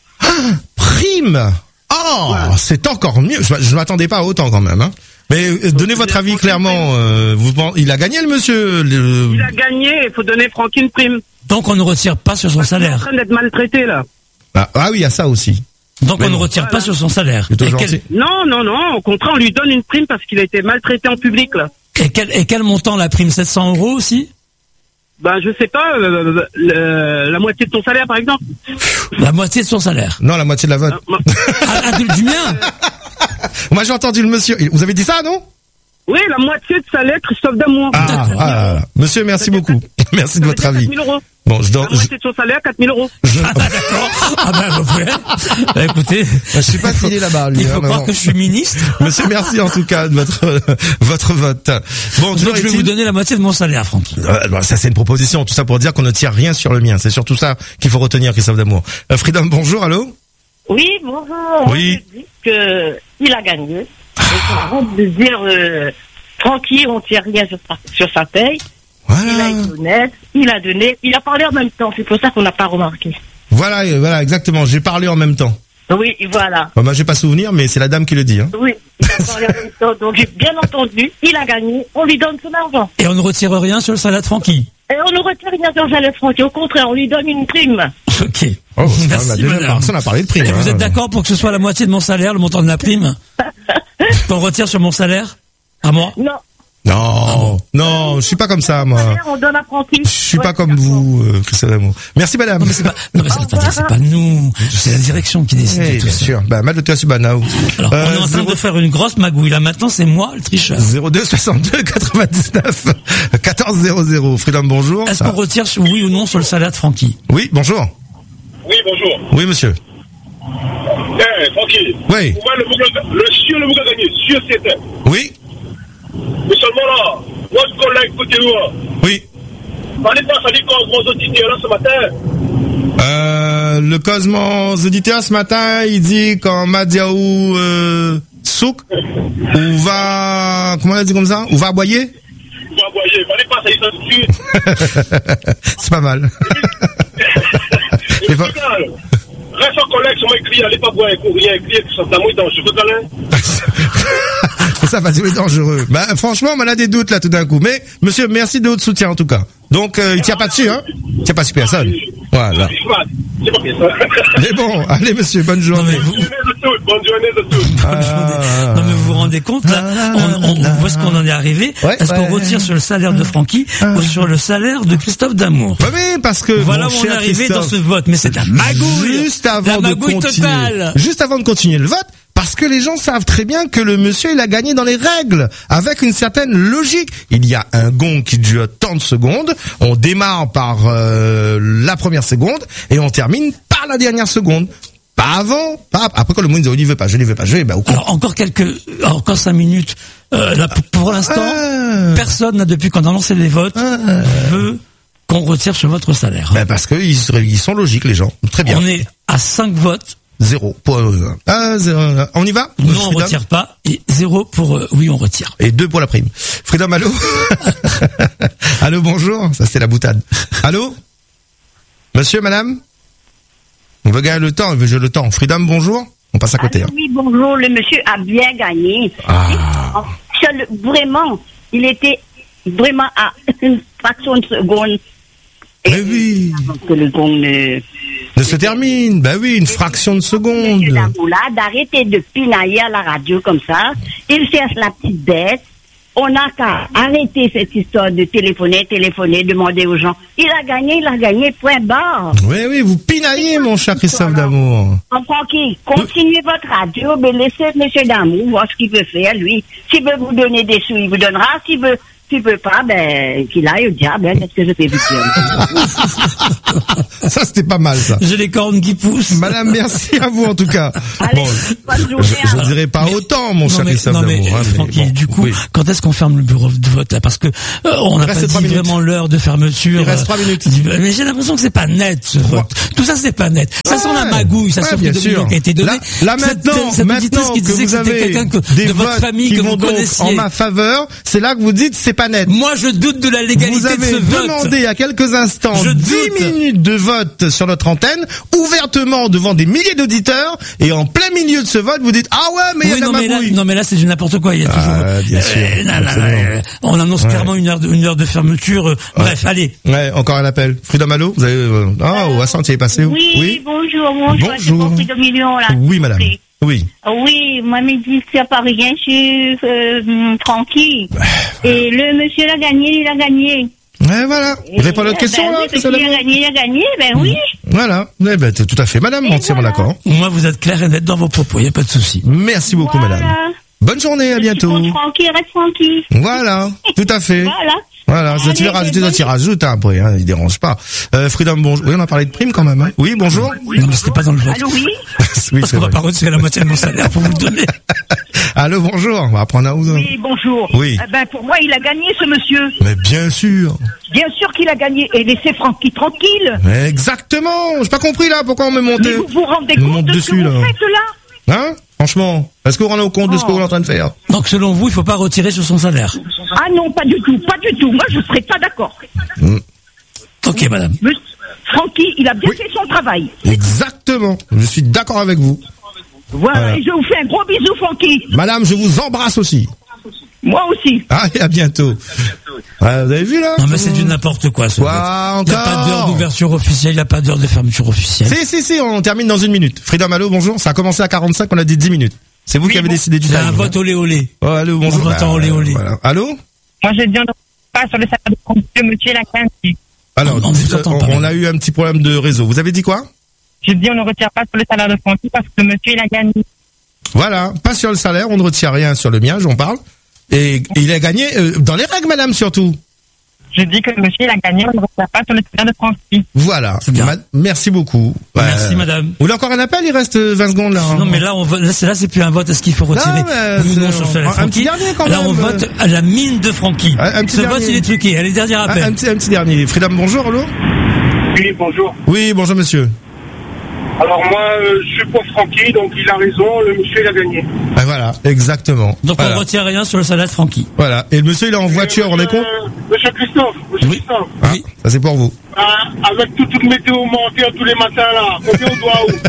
Prime. Oh, c'est encore mieux. Je, je m'attendais pas à autant quand même. Hein. Mais euh, donnez votre avis clairement. Euh, vous, pen- il a gagné le monsieur. le- Il a gagné, il faut donner Francky une prime. Donc, on ne retire pas sur son Il est en salaire. train d'être maltraité, là. Ah, ah oui, il y a ça aussi. Donc, Mais on ne non. retire pas sur son salaire. Plutôt Et gentil. quel, Non, non, non, au contraire, on lui donne une prime parce qu'il a été maltraité en public, là. et quel, et quel montant la prime? sept cents euros aussi? Ben, je sais pas, euh, le- la moitié de ton salaire, par exemple. La moitié de son salaire. Non, la moitié de la vote. Ah, ah, du, du mien? Moi, j'ai entendu le monsieur. Vous avez dit ça, non? Oui, la moitié de salaire, Christophe Damour. Ah, ah, monsieur, merci beaucoup. Merci de votre avis. quatre mille euros. Bon, je, La donne- je, moitié de son salaire, quatre mille euros. Ah, bah, d'accord. Ah, bah, vous pouvez. Bah, écoutez. je suis pas filé là-bas. lui, Il hein, faut mais croire bon. que je suis ministre. Monsieur, merci en tout cas de votre votre vote. Bon, Donc, toujours je vais est-il- vous donner la moitié de mon salaire, Francky. Euh, bah, ça c'est une proposition, tout ça pour dire qu'on ne tire rien sur le mien. C'est surtout ça qu'il faut retenir, Christophe Damour. Euh, Freedom, bonjour, allô? Oui, bonjour. Oui. Je dis que il a gagné. Et c'est honte de dire, euh, tranquille, on tire rien sur sa, sur sa paye. Il a été honnête, il a donné, il a parlé en même temps. C'est pour ça qu'on n'a pas remarqué. Voilà, euh, voilà, exactement. J'ai parlé en même temps. Oui, voilà. Bon, bah, j'ai pas souvenir, mais c'est la dame qui le dit. Hein. Oui, il a parlé en même temps. Donc j'ai bien entendu, il a gagné, on lui donne son argent. Et on ne retire rien sur le salaire de Francky. Et on ne retire rien sur Jalès Francky. Au contraire, on lui donne une prime. Ok. Oh, ça, Merci, bah, déjà, madame. personne n'a parlé de prime. Et vous hein. êtes d'accord pour que ce soit la moitié de mon salaire, le montant de la prime? Qu'on retire sur mon salaire? À moi? Non. Non, non, je suis pas comme ça, moi. On donne à Francky. Je suis pas comme vous, euh, Christophe Damour. Merci, madame. Non, mais c'est pas, non, mais c'est, attendez, c'est pas nous. C'est la direction qui décide Oui, de tout bien ça. sûr. Bah, Matt de Subanaou. Alors, on est en train de faire une grosse magouille. Là, maintenant, c'est moi, le tricheur. zéro deux soixante-deux quatre-vingt-dix-neuf quatorze zéro zéro. Freedom, bonjour. Est-ce Ça- qu'on retire sur- oui ou non sur le salaire de Francky? Oui, bonjour. Oui, bonjour. Oui, monsieur. Eh, tranquille. Oui. Vous voyez, le Bouga- le sûr, le Bouga gagné, sûr, c'était. Oui. Mais seulement là, votre collègue côté moi. Oui. Parlez pas, ça dit quoi, gros auditeurs là ce matin? Euh, le Cosmos auditeur ce matin, il dit qu'en Madiaou euh, souk, ou va, comment on a dit comme ça, ou va aboyer. Vous voyez, parlez pas, ça dit ça tout de suite. C'est pas mal. Et pas... Reste en collègue, sur moi écrit, allez pas boire un coup, rien écrit, que ça t'amouille dans le cheveu câlin. Ça va être dangereux. Bah, franchement, on a des doutes là tout d'un coup. Mais, monsieur, merci de votre soutien en tout cas. Donc, euh, il tient pas dessus, hein. Il tient pas sur personne. Voilà. C'est pas bien ça. Mais bon, allez monsieur, bonne journée. Bonne journée de tous, bonne journée de tous. Ah. Non mais vous vous rendez compte là, on, on, on voit ce qu'on en est arrivé. Ouais, Est-ce qu'on ouais. retire sur le salaire de Francky ou sur le salaire de Christophe Damour? Ouais, oui, parce que voilà mon où on cher est arrivé Christophe, dans ce vote. Mais c'est la magouille. Juste avant la de magouille continuer, totale. juste avant de continuer le vote, parce que les gens savent très bien que le monsieur il a gagné dans les règles, avec une certaine logique. Il y a un gong qui dure tant de secondes. On démarre par euh, la première seconde et on termine par la dernière seconde. Pas avant, pas après. Après quand le monde dit oh, il veut pas, je ne veux pas, je vais, bah au con. Alors encore quelques, encore cinq minutes. Euh, là, pour, pour l'instant, Ah. personne n'a depuis qu'on a lancé les votes veut qu'on retire sur votre salaire. Ben parce que ils, seraient- ils sont logiques les gens. Très bien. On est à cinq votes. Zéro. Pour, euh, un, zéro, un. On y va? Non, on Freedom retire pas. Et zéro pour euh, oui, on retire. Et deux pour la prime. Freedom, allô? Allô, bonjour. Ça, c'était la boutade. Allô? Monsieur, madame? On veut gagner le temps, il veut jouer le temps. Freedom, bonjour. On passe à côté. Ah, hein. oui, bonjour, le monsieur a bien gagné. Ah. Seul- vraiment, il était vraiment à une fraction de seconde. Mais oui. Que le gong ne... ne se termine. Bah oui, une fraction de seconde. Monsieur Damoula, d'arrêter de pinailler à la radio comme ça. Il cherche la petite bête. On n'a qu'à arrêter cette histoire de téléphoner, téléphoner, demander aux gens. Il a gagné, il a gagné, point barre. Oui, oui, vous pinaillez, mon cher Christophe Damour. Tranquille, continuez votre radio, mais laissez Monsieur Damour voir ce qu'il veut faire, lui. S'il veut vous donner des sous, il vous donnera. S'il veut, s'il veut pas, ben, qu'il aille au diable, hein, qu'est-ce que je fais vous dire. Ça, c'était pas mal, ça. J'ai les cornes qui poussent. Madame, merci à vous, en tout cas. Allez, Bon, bonne journée, je ne hein. dirais pas autant, mon Non, cher mais, Christophe non, mais, Damour. hein, mais Francky, bon, du coup, oui. quand est-ce qu'on ferme le bureau de vote, là? Parce que, euh, on n'a Il pas reste dit trois minutes. vraiment l'heure de fermeture. Il reste euh, trois minutes. Mais j'ai l'impression que c'est pas net, ce vote. Tout ça, c'est pas net. Ça Ouais. sent la magouille, ça Ouais, sent bien le sûr. qui a été donné. Là, là Cette- maintenant, cette auditrice maintenant qui que disait vous que c'était avez quelqu'un que- des de votre votes famille qui que vont vous donc connaissiez. en ma faveur, c'est là que vous dites c'est pas net. Moi, je doute de la légalité Vous de avez ce vote. demandé il y a quelques instants Je dix doute. minutes de vote sur notre antenne, ouvertement devant des milliers d'auditeurs, et en plein milieu de ce vote, vous dites ah ouais mais il y a Oui, de non, la mais là, magouille. non, mais là, c'est du n'importe quoi. Il y a toujours. Ah, bien sûr, Euh, non, non, absolument. euh, on annonce Ouais. clairement une heure de, une heure de fermeture. euh, Bref, allez. Ouais, encore un appel. Freedom Allo, vous avez euh, ah au Vincent, tu es passé où? Oui, bonjour, bonjour. Bonjour. C'est pour de millions, là. Oui, madame. Oui. Oui, moi, me dit qu'il n'y a pas rien chez euh, Francky. Et le monsieur l'a gagné, il a gagné. Ouais, voilà. Il répond à notre Eh question, ben là, oui, parce Christophe qu'il a Damour. gagné, il a gagné, ben oui. Voilà. Eh ben, t'es tout à fait, madame, entièrement d'accord. Moi, vous êtes clair et net dans vos propos. Il n'y a pas de souci. Merci beaucoup, madame. Voilà. Bonne journée, à bientôt. Contre Francky, reste Francky. Voilà, tout à fait. Voilà. Voilà, ça tu Allez, veux rajouter, bonne- ça tu rajoutes, hein, après, hein, il dérange pas. Euh, Freedom, bonjour. Oui, on a parlé de prime quand même, hein. Oui, bonjour. Non, mais c'était pas dans le vote. Allô, oui. Oui, Parce c'est qu'on va vrai. pas retirer la moitié de mon salaire pour vous le donner. Allô, bonjour. On va apprendre à vous. Oui, bonjour. Oui. Eh ben, pour moi, il a gagné, ce monsieur. Mais bien sûr. Bien sûr qu'il a gagné. Et laissez Francky tranquille. Mais exactement. J'ai pas compris, là, pourquoi on me monte, Mais vous vous rendez me compte monte de ce dessus, que vous là. faites là? Hein? Franchement. Est-ce que vous vous rendez compte de ce que Oh. vous êtes en train de faire? Donc, selon vous, il faut pas retirer sur son salaire. Ah non, pas du tout, pas du tout. Moi, je ne serais pas d'accord. Mm. Ok, madame. Monsieur Francky, il a bien fait son travail. Exactement. Je suis d'accord avec vous. Voilà, Voilà. et je vous fais un gros bisou, Francky. Madame, je vous embrasse aussi. Moi aussi. Allez, à bientôt. Ouais, vous avez vu, là? Non, mais c'est du n'importe quoi, ce Quoi, vote. Il n'y a pas d'heure encore? d'ouverture officielle, il n'y a pas d'heure de fermeture officielle. Si, si, si, on termine dans une minute. Freedom, allô, bonjour. Ça a commencé à quarante-cinq, on a dit dix minutes. C'est vous qui avez décidé du C'est timing, un hein. vote olé olé. Oh, allô, bonjour. Un vote en olé olé. Voilà. Allô? Moi, je dis, on ne pas sur le salaire de Francky, le monsieur l'a gagné. Alors, On- on vous euh, entend on, pas, on a eu un petit problème de réseau. Vous avez dit quoi? Je dis, on ne retire pas sur le salaire de Francky parce que le monsieur, il a gagné. Voilà. Pas sur le salaire, on ne retire rien sur le mien, j'en parle. Et il a gagné, euh, dans les règles, madame, surtout. Je dis que le monsieur, il a gagné, on ne retire pas sur le salaire de Francky. Voilà. bien. Ma- merci beaucoup. Merci, Euh, madame. Vous voulez encore un appel? Il reste euh, vingt secondes, là. hein. Non, mais là, on vote, là, c'est, là, c'est plus un vote. Est-ce qu'il faut retirer Non, mais oui ou c'est- non sur le salaire un de Francky? petit dernier, quand Là, même. on vote à la mine de Francky. Un- un petit Ce vote, dernier. il est truqué. Allez, dernier Un, appel. un petit, un petit dernier. Freedom, bonjour, allô? Oui, bonjour. Oui, bonjour, monsieur. Alors moi, euh, je suis pour Francky, donc il a raison, le monsieur il a gagné. Ah, voilà, exactement. Donc, voilà. on retire rien sur le salaire de Francky. Voilà. Et le monsieur, il est en voiture, on est con? Euh, monsieur Christophe, monsieur Oui. Christophe, Ah, Oui. ça c'est pour vous. ah, avec toute toute météo montée tous les matins là, combien on doit où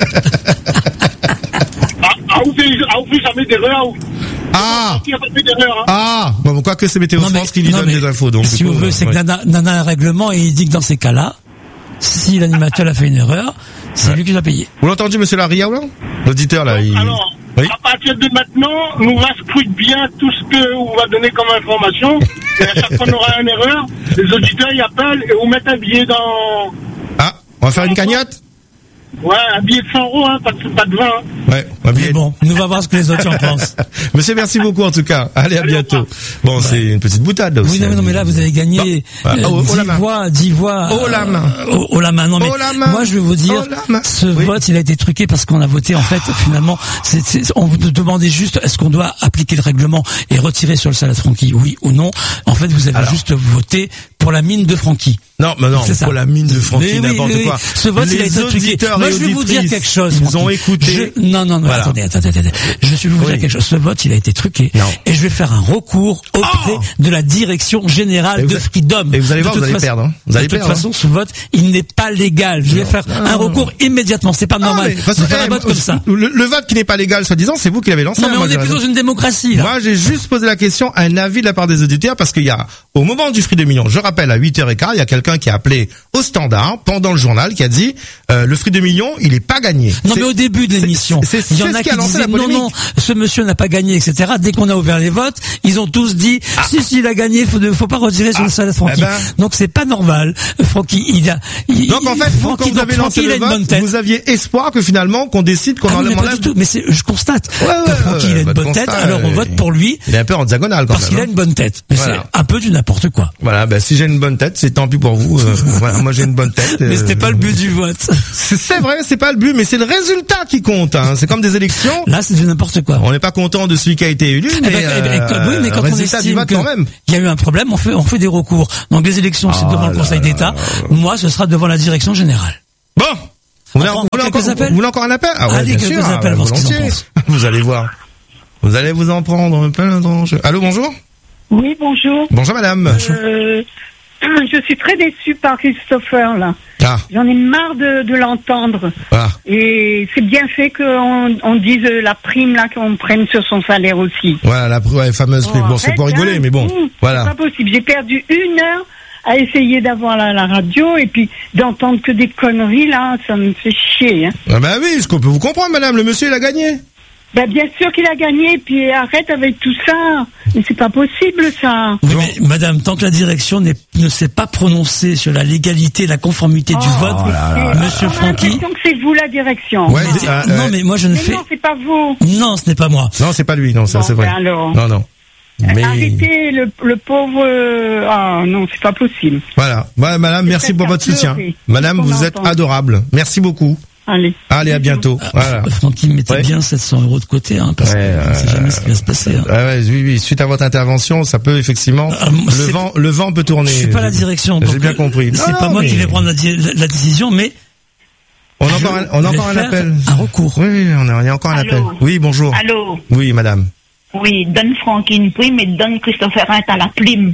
Ah, ah, vous faites ah, vous faites jamais d'erreur ou Ah! Qui a pas fait d'erreur, hein? Ah! Bon, quoi que c'est Météo Non, mais- France qui lui non, donne mais les infos, donc. Si du vous coup, voulez, euh, c'est ouais. que Nana, Nana a un règlement et il dit que dans ces cas-là, si l'animateur a fait une erreur, c'est Ouais. lui qui doit payer. Vous l'entendez, monsieur Laria, là? L'auditeur, là, il... Alors, Oui. à partir de maintenant, nous scrutons bien tout ce que on va donner comme information. Et à chaque fois qu'on aura une erreur, les auditeurs y appellent et on met un billet dans... Ah! On va faire une cagnotte? Ouais, un billet de cent euros, hein, pas de, pas de vingt. Hein. Ouais, un billet. Mais bon, nous va voir ce que les autres en pensent. Monsieur, merci beaucoup, en tout cas. Allez, à bientôt. Bon, c'est une petite boutade, là, aussi. Oui, non, mais, non, mais là, vous avez gagné Bon. euh, Ah, au- au la dix main. voix, dix voix. Au la main. euh, Au, au la main. Non, mais Au la main. moi, je vais vous dire, Au la main. ce Oui. vote, il a été truqué parce qu'on a voté, en fait, finalement, c'est, c'est- on vous demandait juste, est-ce qu'on doit appliquer le règlement et retirer sur le salaire de Francky, oui ou non. En fait, vous avez Alors. juste voté pour la mine de Francky. Non, mais non, C'est ça. pour la mine de Francky, Mais oui, n'importe oui, quoi. oui. Ce vote, Les il a été truqué. auditeurs Moi, et je vais vous dire auditrices quelque chose. Ils ont Francky. écouté. Je- Non, non, non, Voilà. attendez, attendez, attendez. Je suis vous Oui. dire quelque chose. Ce vote, il a été truqué. Non. Et je vais faire un recours auprès Oh de la direction générale Et vous de a- Freedom. et vous allez De voir, toute vous allez façon- perdre, hein. Vous allez de toute perdre, façon, ce vote, il n'est pas légal. Je vais faire non, un non. recours immédiatement. C'est pas Ah, normal mais, de toute façon, de faire eh, un vote moi, comme ça. Le, le vote qui n'est pas légal, soi-disant, c'est vous qui l'avez lancé. Non, mais moi, on est j'ai plus rien. dans une démocratie, là. Moi, j'ai juste posé la question à un avis de la part des auditeurs parce qu'il y a, au moment du Free de Millions, je rappelle, à huit heures quinze, il y a quelqu'un quelqu'un qui a appelé au standard pendant le journal qui a dit euh, le fruit de millions, il est pas gagné. Non, C'est- mais au début de l'émission, c'est- c'est il y en ce a qui qui a lancé disaient la non, polémique. non, ce monsieur n'a pas gagné, et cetera. Dès qu'on a ouvert les votes, ils ont tous dit si, si, il a gagné, faut, de- faut pas retirer sur le salaire de Francky. eh ben. Donc c'est pas normal. Francky, il a. Il, Donc en fait, vous, quand Francky, vous avez donc, lancé Francky, il a le une bonne vote, tête. vous aviez espoir que finalement qu'on décide qu'on Ah oui, mais enlève. pas du tout. Mais c'est, je constate Ouais, ouais, que Francky, ouais, il a une votre bonne tête, constat, alors on euh, vote pour lui. Il est un peu en diagonale quand Parce même. qu'il a hein. une bonne tête. Mais Voilà. c'est un peu du n'importe quoi. Voilà, ben si j'ai une bonne tête, c'est tant pis pour vous. euh, voilà, moi j'ai une bonne tête. Mais euh, c'était pas le but du vote. C'est c'est vrai, c'est pas le but, mais c'est le résultat qui compte. Hein. C'est comme des élections. Là, c'est du n'importe quoi. On n'est pas content de celui qui a été élu, Eh mais ben, eh ben, euh, oui, mais quand on résultat du estime vote que quand même. il y a eu un problème, on fait, on fait des recours. Donc les élections, c'est Ah devant le là Conseil là d'État. Moi, ce sera devant la direction générale. Bon. Vous voulez, On prend vous voulez quelques encore, appels vous voulez encore un appel? Ah ouais, Allez, bien quelques sûr, appels, ah, voir ce qu'ils en volontiers. pensent. Vous allez voir. Vous allez vous en prendre plein tronche. Allô, bonjour. Oui, bonjour. Bonjour madame. Euh, je suis très déçue par Christopher, là. Ah. J'en ai marre de, de l'entendre. Ah. Et c'est bien fait qu'on on dise la prime, là, qu'on prenne sur son salaire aussi. Voilà, la ouais, fameuse prime. Bon, c'est arrête, pour rigoler, hein. mais bon. Mmh, Voilà. C'est pas possible. J'ai perdu une heure à essayer d'avoir la, la radio et puis d'entendre que des conneries, là, ça me fait chier. Hein. Ah bah oui, je peux vous comprendre madame, le monsieur il a gagné. Ben, bien sûr qu'il a gagné, puis arrête avec tout ça. Mais c'est pas possible, ça. Oui, mais madame, tant que la direction n'est- ne s'est pas prononcée sur la légalité, la conformité du Oh, vote, c'est- monsieur on a Francky. l'impression que c'est vous la direction. Ouais, Mais- ah, non, euh, mais moi je ne Mais fais. non, c'est pas vous. Non, ce n'est pas moi. Non, c'est pas lui, non, ça Bon, c'est vrai. ben alors. Non, non. Mais Arrêtez le, le pauvre. euh, Ah non, c'est pas possible. voilà. Voilà, madame, C'est merci peut-être pour un votre peu soutien. horrible. Madame, C'est ce qu'on vous êtes entend. adorable. Merci beaucoup. Allez. Allez, à bientôt. Voilà. Francky, mettez Ouais. bien sept cents euros de côté, hein, parce Ouais, qu'on ne sait euh, jamais ce qui va se passer. Hein. Ah ouais, oui, oui. Suite à votre intervention, ça peut effectivement Ah, moi, le c'est- vent, le vent peut tourner. Je suis pas la direction. J'ai donc, bien compris. C'est Non, pas non, moi mais qui vais prendre la, di- la- la décision, mais On a encore un, on a vais encore un faire appel. un recours. Oui, oui, on a, il y a encore un Allô. appel. Oui, bonjour. Allô. Oui, madame. Oui, donne Francky une prime et donne Christopher Hint à la prime.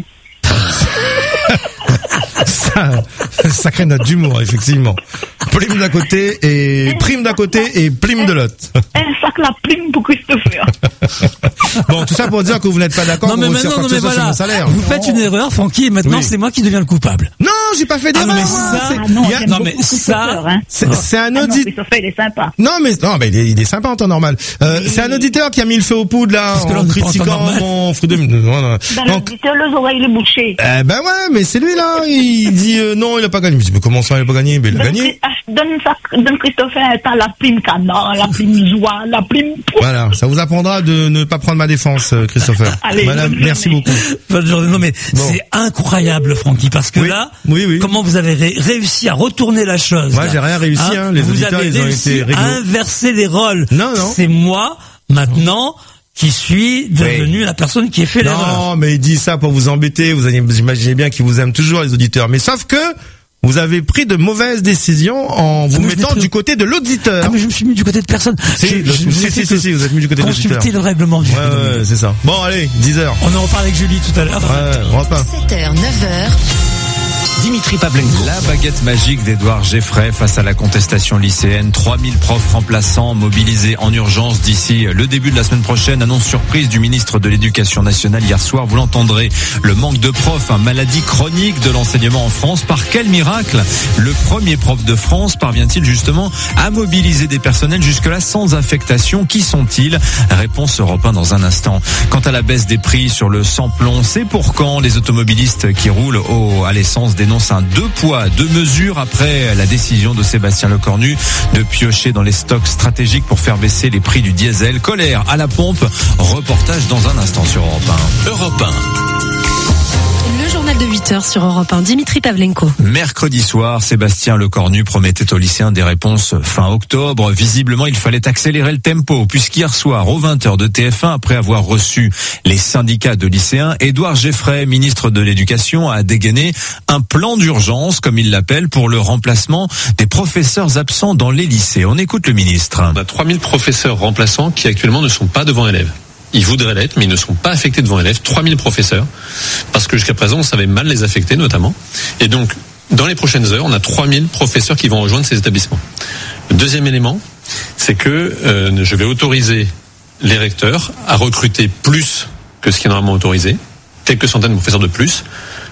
Ça, sacré note d'humour, effectivement. Prime d'un côté et prime d'un côté et prime de l'autre. Un sac la prime pour Christopher. Bon, tout ça pour dire que vous n'êtes pas d'accord Non pour mais retirer maintenant, quoi non que mais ce soit sur voilà, mon salaire. vous faites une erreur, Francky, et maintenant Oui. c'est moi qui deviens le coupable. Non, j'ai pas fait Ah, d'erreur. mais moi. ça, C'est- Ah non, il y a- j'aime non, beaucoup mais Christopher, ça- hein. C'est c'est un Ah non, audit. Christopher, il est sympa. Non mais non mais il est, il est sympa en temps normal. Euh, C'est un auditeur qui a mis le feu aux poudres là Parce que là, en on est pas en temps critiquant normal. mon fruit de. Non, non. Ben, Donc, le les oreilles, les bouchées. eh ben ouais, mais c'est lui là. Il dit euh, non, il a pas gagné. Je dis mais comment ça, il a pas gagné? Mais il a Donne, gagné. ah, donne, ça, donne Christopher Hint à la prime canard, la prime joie, la prime. Voilà, ça vous apprendra de ne pas prendre ma défense, euh, Christopher. Allez, Madame, bonne merci journée. beaucoup. Bonne journée. Non mais Bon. c'est incroyable, Francky, parce que Oui. là, Oui, oui. comment vous avez ré- réussi à retourner la chose Moi, là. j'ai rien réussi, hein. Les Vous auditeurs, avez ils ont réussi été réglo. à inverser les rôles. Non, non. C'est moi maintenant qui suis devenu la personne qui a fait l'erreur. Non, mais il dit ça pour vous embêter. Vous avez- vous imaginez bien qu'il vous aime toujours, les auditeurs. Mais sauf que vous avez pris de mauvaises décisions en vous Ah, mais je mettant l'ai pris- du côté de l'auditeur. Ah mais je me suis mis du côté de personne. Si, Je- le- je- je si, n'ai si, fait si, que si, vous êtes mis du côté de l'auditeur. consulter le règlement du Ouais, jeu. ouais, c'est ça. Bon, allez, dix heures. On en reparle avec Julie tout à l'heure. Ouais, on va pas. sept heures, neuf heures. Dimitri Pavlenko. La baguette magique d'Édouard Geffray face à la contestation lycéenne. trois mille profs remplaçants mobilisés en urgence d'ici le début de la semaine prochaine. Annonce surprise du ministre de l'Éducation nationale hier soir. Vous l'entendrez. Le manque de profs, une maladie chronique de l'enseignement en France. Par quel miracle le premier prof de France parvient-il justement à mobiliser des personnels jusque-là sans affectation? Qui sont-ils? Réponse Europe un dans un instant. Quant à la baisse des prix sur le sans-plomb, c'est pour quand? Les automobilistes qui roulent au, à l'essence dénoncent un deux poids, deux mesures après la décision de Sébastien Lecornu de piocher dans les stocks stratégiques pour faire baisser les prix du diesel. Colère à la pompe. Reportage dans un instant sur Europe un. Europe un. Le journal de huit heures sur Europe un, Dimitri Pavlenko. Mercredi soir, Sébastien Lecornu promettait aux lycéens des réponses fin octobre. Visiblement, il fallait accélérer le tempo, puisqu'hier soir, aux vingt heures de T F un, après avoir reçu les syndicats de lycéens, Édouard Geffray, ministre de l'Éducation, a dégainé un plan d'urgence, comme il l'appelle, pour le remplacement des professeurs absents dans les lycées. On écoute le ministre. On a trois mille professeurs remplaçants qui actuellement ne sont pas devant élèves. Ils voudraient l'être, mais ils ne sont pas affectés devant élèves. trois mille professeurs, parce que jusqu'à présent, on savait mal les affecter, notamment. Et donc, dans les prochaines heures, on a trois mille professeurs qui vont rejoindre ces établissements. Le deuxième élément, c'est que euh, je vais autoriser les recteurs à recruter plus que ce qui est normalement autorisé, quelques centaines de professeurs de plus,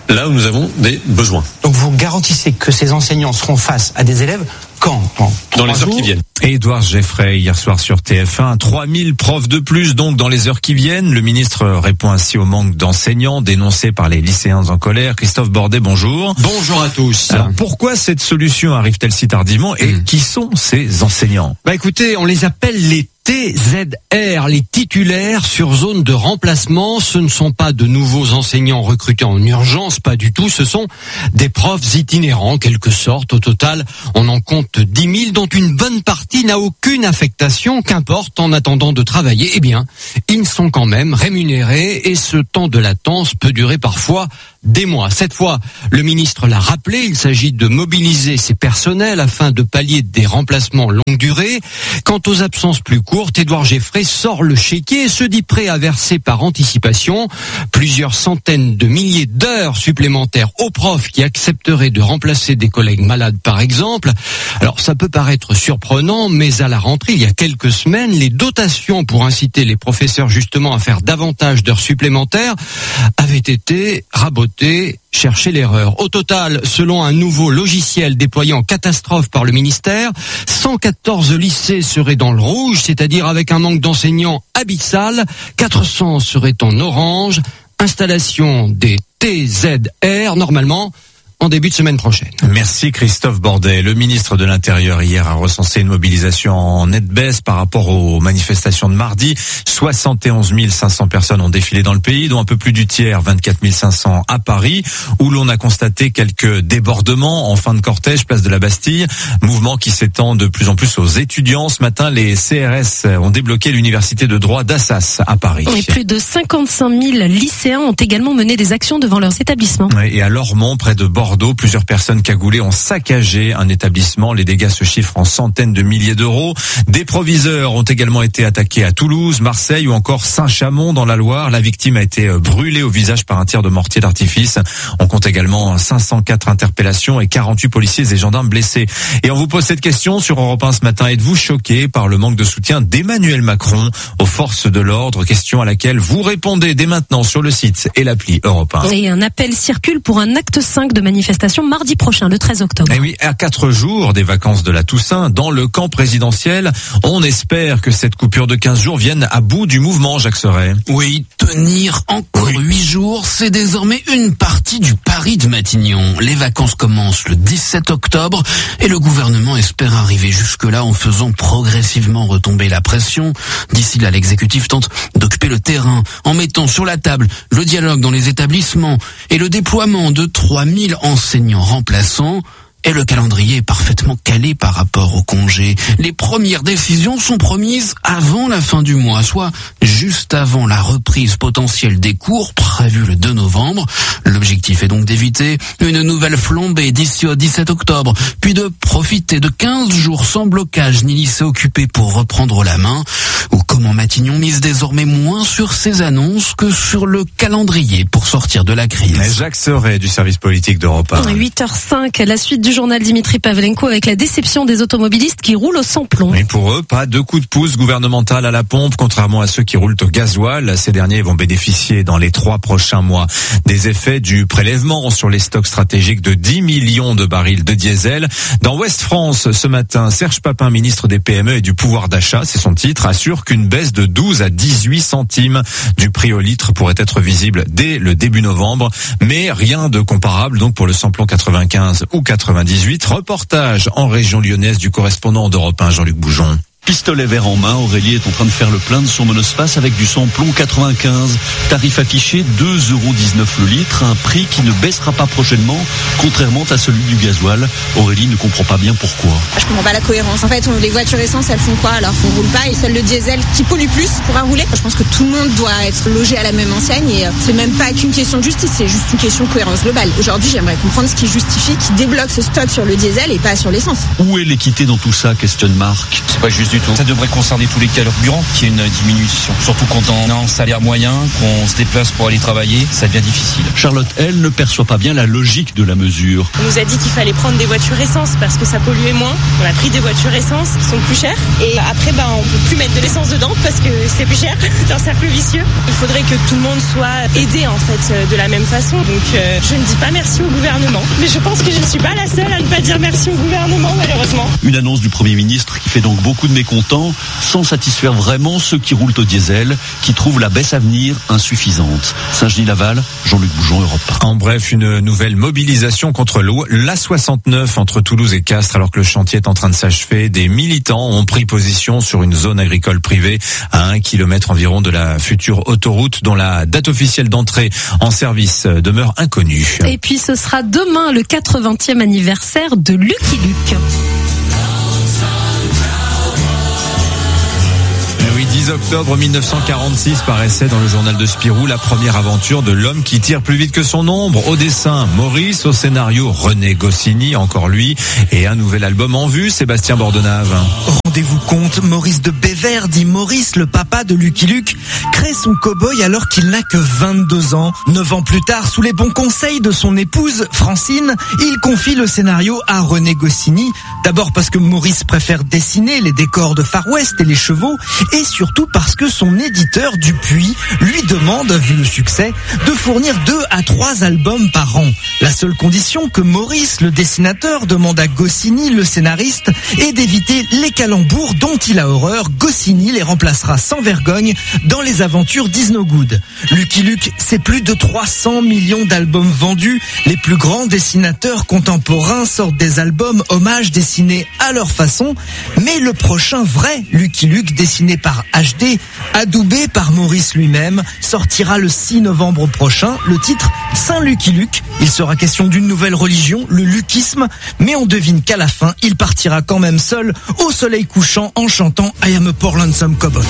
là où nous avons des besoins. Donc vous garantissez que ces enseignants seront face à des élèves quand? Dans les heures qui viennent. Édouard Geffray, hier soir sur T F un, trois mille profs de plus donc dans les heures qui viennent. Le ministre répond ainsi au manque d'enseignants dénoncé par les lycéens en colère. Christophe Bordet, bonjour. Bonjour à tous. Alors pourquoi cette solution arrive-t-elle si tardivement et mmh. qui sont ces enseignants? Bah écoutez, on les appelle les T Z R, les titulaires sur zone de remplacement. Ce ne sont pas de nouveaux enseignants recrutés en urgence, pas du tout. Ce sont des profs itinérants, en quelque sorte. Au total, on en compte dix mille, dont une bonne partie n'a aucune affectation. Qu'importe, en attendant de travailler, eh bien, ils sont quand même rémunérés et ce temps de latence peut durer parfois des mois. Cette fois, le ministre l'a rappelé, il s'agit de mobiliser ces personnels afin de pallier des remplacements longue durée. Quant aux absences plus courtes, Édouard Geffray sort le chéquier et se dit prêt à verser par anticipation plusieurs centaines de milliers d'heures supplémentaires aux profs qui accepteraient de remplacer des collègues malades par exemple. Alors ça peut paraître surprenant, mais à la rentrée, il y a quelques semaines, les dotations pour inciter les professeurs justement à faire davantage d'heures supplémentaires avaient été rabotées. Chercher l'erreur. Au total, selon un nouveau logiciel déployé en catastrophe par le ministère, cent quatorze lycées seraient dans le rouge, c'est-à-dire avec un manque d'enseignants abyssal. quatre cents seraient en orange. Installation des T Z R, normalement, en début de semaine prochaine. Merci Christophe Bordet. Le ministre de l'Intérieur hier a recensé une mobilisation en nette baisse par rapport aux manifestations de mardi. soixante et onze mille cinq cents personnes ont défilé dans le pays, dont un peu plus du tiers, vingt-quatre mille cinq cents à Paris, où l'on a constaté quelques débordements en fin de cortège, place de la Bastille. Mouvement qui s'étend de plus en plus aux étudiants. Ce matin, les C R S ont débloqué l'université de droit d'Assas à Paris. Et plus de cinquante-cinq mille lycéens ont également mené des actions devant leurs établissements. Et à Lormont, près de Bordeaux, plusieurs personnes cagoulées ont saccagé un établissement. Les dégâts se chiffrent en centaines de milliers d'euros. Des proviseurs ont également été attaqués à Toulouse, Marseille ou encore Saint-Chamond dans la Loire. La victime a été brûlée au visage par un tir de mortier d'artifice. On compte également cinq cent quatre interpellations et quarante-huit policiers et gendarmes blessés. Et on vous pose cette question sur Europe un ce matin. Êtes-vous choqué par le manque de soutien d'Emmanuel Macron aux forces de l'ordre? Question à laquelle vous répondez dès maintenant sur le site et l'appli Europe un. Et un appel circule pour un acte cinq de manifestation mardi prochain, le treize octobre. Et oui, à quatre jours des vacances de la Toussaint, dans le camp présidentiel, on espère que cette coupure de quinze jours vienne à bout du mouvement, Jacques Serret. Oui, tenir encore huit oui. jours, c'est désormais une partie du pari de Matignon. Les vacances commencent le dix-sept octobre et le gouvernement espère arriver jusque-là en faisant progressivement retomber la pression. D'ici là, l'exécutif tente d'occuper le terrain en mettant sur la table le dialogue dans les établissements et le déploiement de trois mille enseignants remplaçants. Et le calendrier est parfaitement calé par rapport au congé. Les premières décisions sont promises avant la fin du mois, soit juste avant la reprise potentielle des cours prévue le deux novembre. L'objectif est donc d'éviter une nouvelle flambée d'ici au dix-sept octobre, puis de profiter de quinze jours sans blocage ni lycée occupé pour reprendre la main. Ou comment Matignon mise désormais moins sur ses annonces que sur le calendrier pour sortir de la crise. Jacques Serret du service politique d'Europe un. huit heures cinq, la suite du journal Dimitri Pavlenko avec la déception des automobilistes qui roulent au sans-plomb. Et pour eux, pas de coup de pouce gouvernemental à la pompe, contrairement à ceux qui roulent au gasoil. Ces derniers vont bénéficier dans les trois prochains mois des effets du prélèvement sur les stocks stratégiques de dix millions de barils de diesel. Dans Ouest France, ce matin, Serge Papin, ministre des P M E et du pouvoir d'achat, c'est son titre, assure qu'une baisse de douze à dix-huit centimes du prix au litre pourrait être visible dès le début novembre. Mais rien de comparable donc pour le samplon quatre-vingt-quinze ou quatre-vingt-dix-huit. Reportage en région lyonnaise du correspondant d'Europe un, Jean-Luc Boujon. Pistolet vert en main, Aurélie est en train de faire le plein de son monospace avec du samplon quatre-vingt-quinze. Tarif affiché deux euros dix-neuf le litre, un prix qui ne baissera pas prochainement, contrairement à celui du gasoil. Aurélie ne comprend pas bien pourquoi. Je comprends pas la cohérence. En fait, les voitures essence, elles font quoi alors qu'on roule pas et seul le diesel qui pollue plus pourra rouler? Je pense que tout le monde doit être logé à la même enseigne et c'est même pas qu'une question de justice, c'est juste une question de cohérence globale. Aujourd'hui, j'aimerais comprendre ce qui justifie, qui débloque ce stock sur le diesel et pas sur l'essence. Où est l'équité dans tout ça, questionne Marc. C'est pas juste du tout. Ça devrait concerner tous les carburants, qu'il y ait une diminution. Surtout quand on a un salaire moyen, qu'on se déplace pour aller travailler, ça devient difficile. Charlotte, elle, ne perçoit pas bien la logique de la mesure. On nous a dit qu'il fallait prendre des voitures essence parce que ça polluait moins. On a pris des voitures essence qui sont plus chères. Et après, ben, on peut plus mettre de l'essence dedans parce que c'est plus cher. C'est un cercle vicieux. Il faudrait que tout le monde soit aidé, en fait, de la même façon. Donc, euh, je ne dis pas merci au gouvernement. Mais je pense que je ne suis pas la seule à ne pas dire merci au gouvernement, malheureusement. Une annonce du Premier ministre qui fait donc beaucoup de mécontents, sans satisfaire vraiment ceux qui roulent au diesel, qui trouvent la baisse à venir insuffisante. Saint-Genis-Laval, Jean-Luc Bougeon, Europe un. En bref, une nouvelle mobilisation contre l'A soixante-neuf entre Toulouse et Castres, alors que le chantier est en train de s'achever. Des militants ont pris position sur une zone agricole privée à un kilomètre environ de la future autoroute, dont la date officielle d'entrée en service demeure inconnue. Et puis ce sera demain le quatre-vingtième anniversaire de Lucky Luke. Oui, dix octobre mille neuf cent quarante-six paraissait dans le journal de Spirou la première aventure de l'homme qui tire plus vite que son ombre. Au dessin, Maurice, au scénario, René Goscinny, encore lui, et un nouvel album en vue, Sébastien Bordenave. Rendez-vous compte, Maurice de Bévert, dit Maurice, le papa de Lucky Luke, crée son cow-boy alors qu'il n'a que vingt-deux ans. Neuf ans plus tard, sous les bons conseils de son épouse, Francine, il confie le scénario à René Goscinny. D'abord parce que Maurice préfère dessiner les décors de Far West et les chevaux, et surtout parce que son éditeur Dupuis lui demande, vu le succès, de fournir deux à trois albums par an. La seule condition que Maurice, le dessinateur, demande à Goscinny, le scénariste, est d'éviter les calembours dont il a horreur. Goscinny les remplacera sans vergogne dans les aventures d'Isno Good. Lucky Luke, c'est plus de trois cents millions d'albums vendus. Les plus grands dessinateurs contemporains sortent des albums hommages dessinés à leur façon, mais le prochain vrai Lucky Luke, dessiné par H D, adoubé par Maurice lui-même, sortira le six novembre prochain. Le titre, Saint Lucky Luke. Il sera question d'une nouvelle religion, le lukisme, mais on devine qu'à la fin, il partira quand même seul au soleil couchant en chantant I am a poor lonesome cowboy.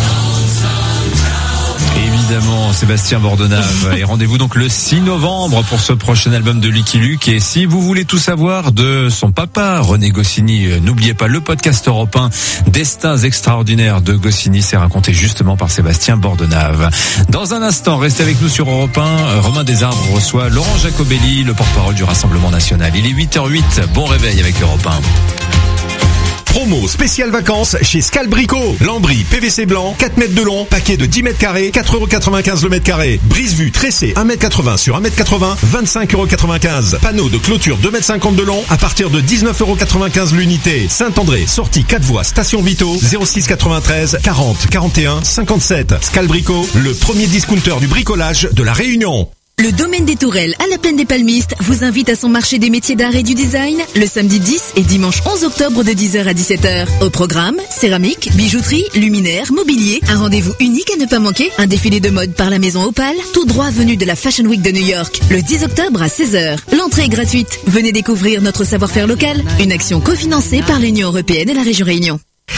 Évidemment, Sébastien Bordenave. Et rendez-vous donc le six novembre pour ce prochain album de Lucky Luke. Et si vous voulez tout savoir de son papa, René Goscinny, n'oubliez pas le podcast Europe un, Destins extraordinaires de Goscinny, c'est raconté justement par Sébastien Bordenave. Dans un instant, restez avec nous sur Europe un. Romain Desarbres reçoit Laurent Jacobelli, le porte-parole du Rassemblement national. Il est huit heures huit. Bon réveil avec Europe un. Promo spéciale vacances chez Scalbrico. Lambris P V C blanc, quatre mètres de long, paquet de dix mètres carrés, quatre euros quatre-vingt-quinze le mètre carré. Brise-vue tressé un mètre quatre-vingts sur un mètre quatre-vingts, vingt-cinq euros quatre-vingt-quinze. Panneau de clôture deux mètres cinquante de long à partir de dix-neuf euros quatre-vingt-quinze l'unité. Saint-André, sortie quatre voies, station Vito, zéro six quatre-vingt-treize quarante quarante et un cinquante-sept. Scalbrico, le premier discounter du bricolage de la Réunion. Le domaine des Tourelles à la plaine des Palmistes vous invite à son marché des métiers d'art et du design le samedi dix et dimanche onze octobre de dix heures à dix-sept heures. Au programme, céramique, bijouterie, luminaire, mobilier, un rendez-vous unique à ne pas manquer, un défilé de mode par la maison Opal, tout droit venu de la Fashion Week de New York, le dix octobre à seize heures. L'entrée est gratuite. Venez découvrir notre savoir-faire local, une action cofinancée par l'Union européenne et la région Réunion.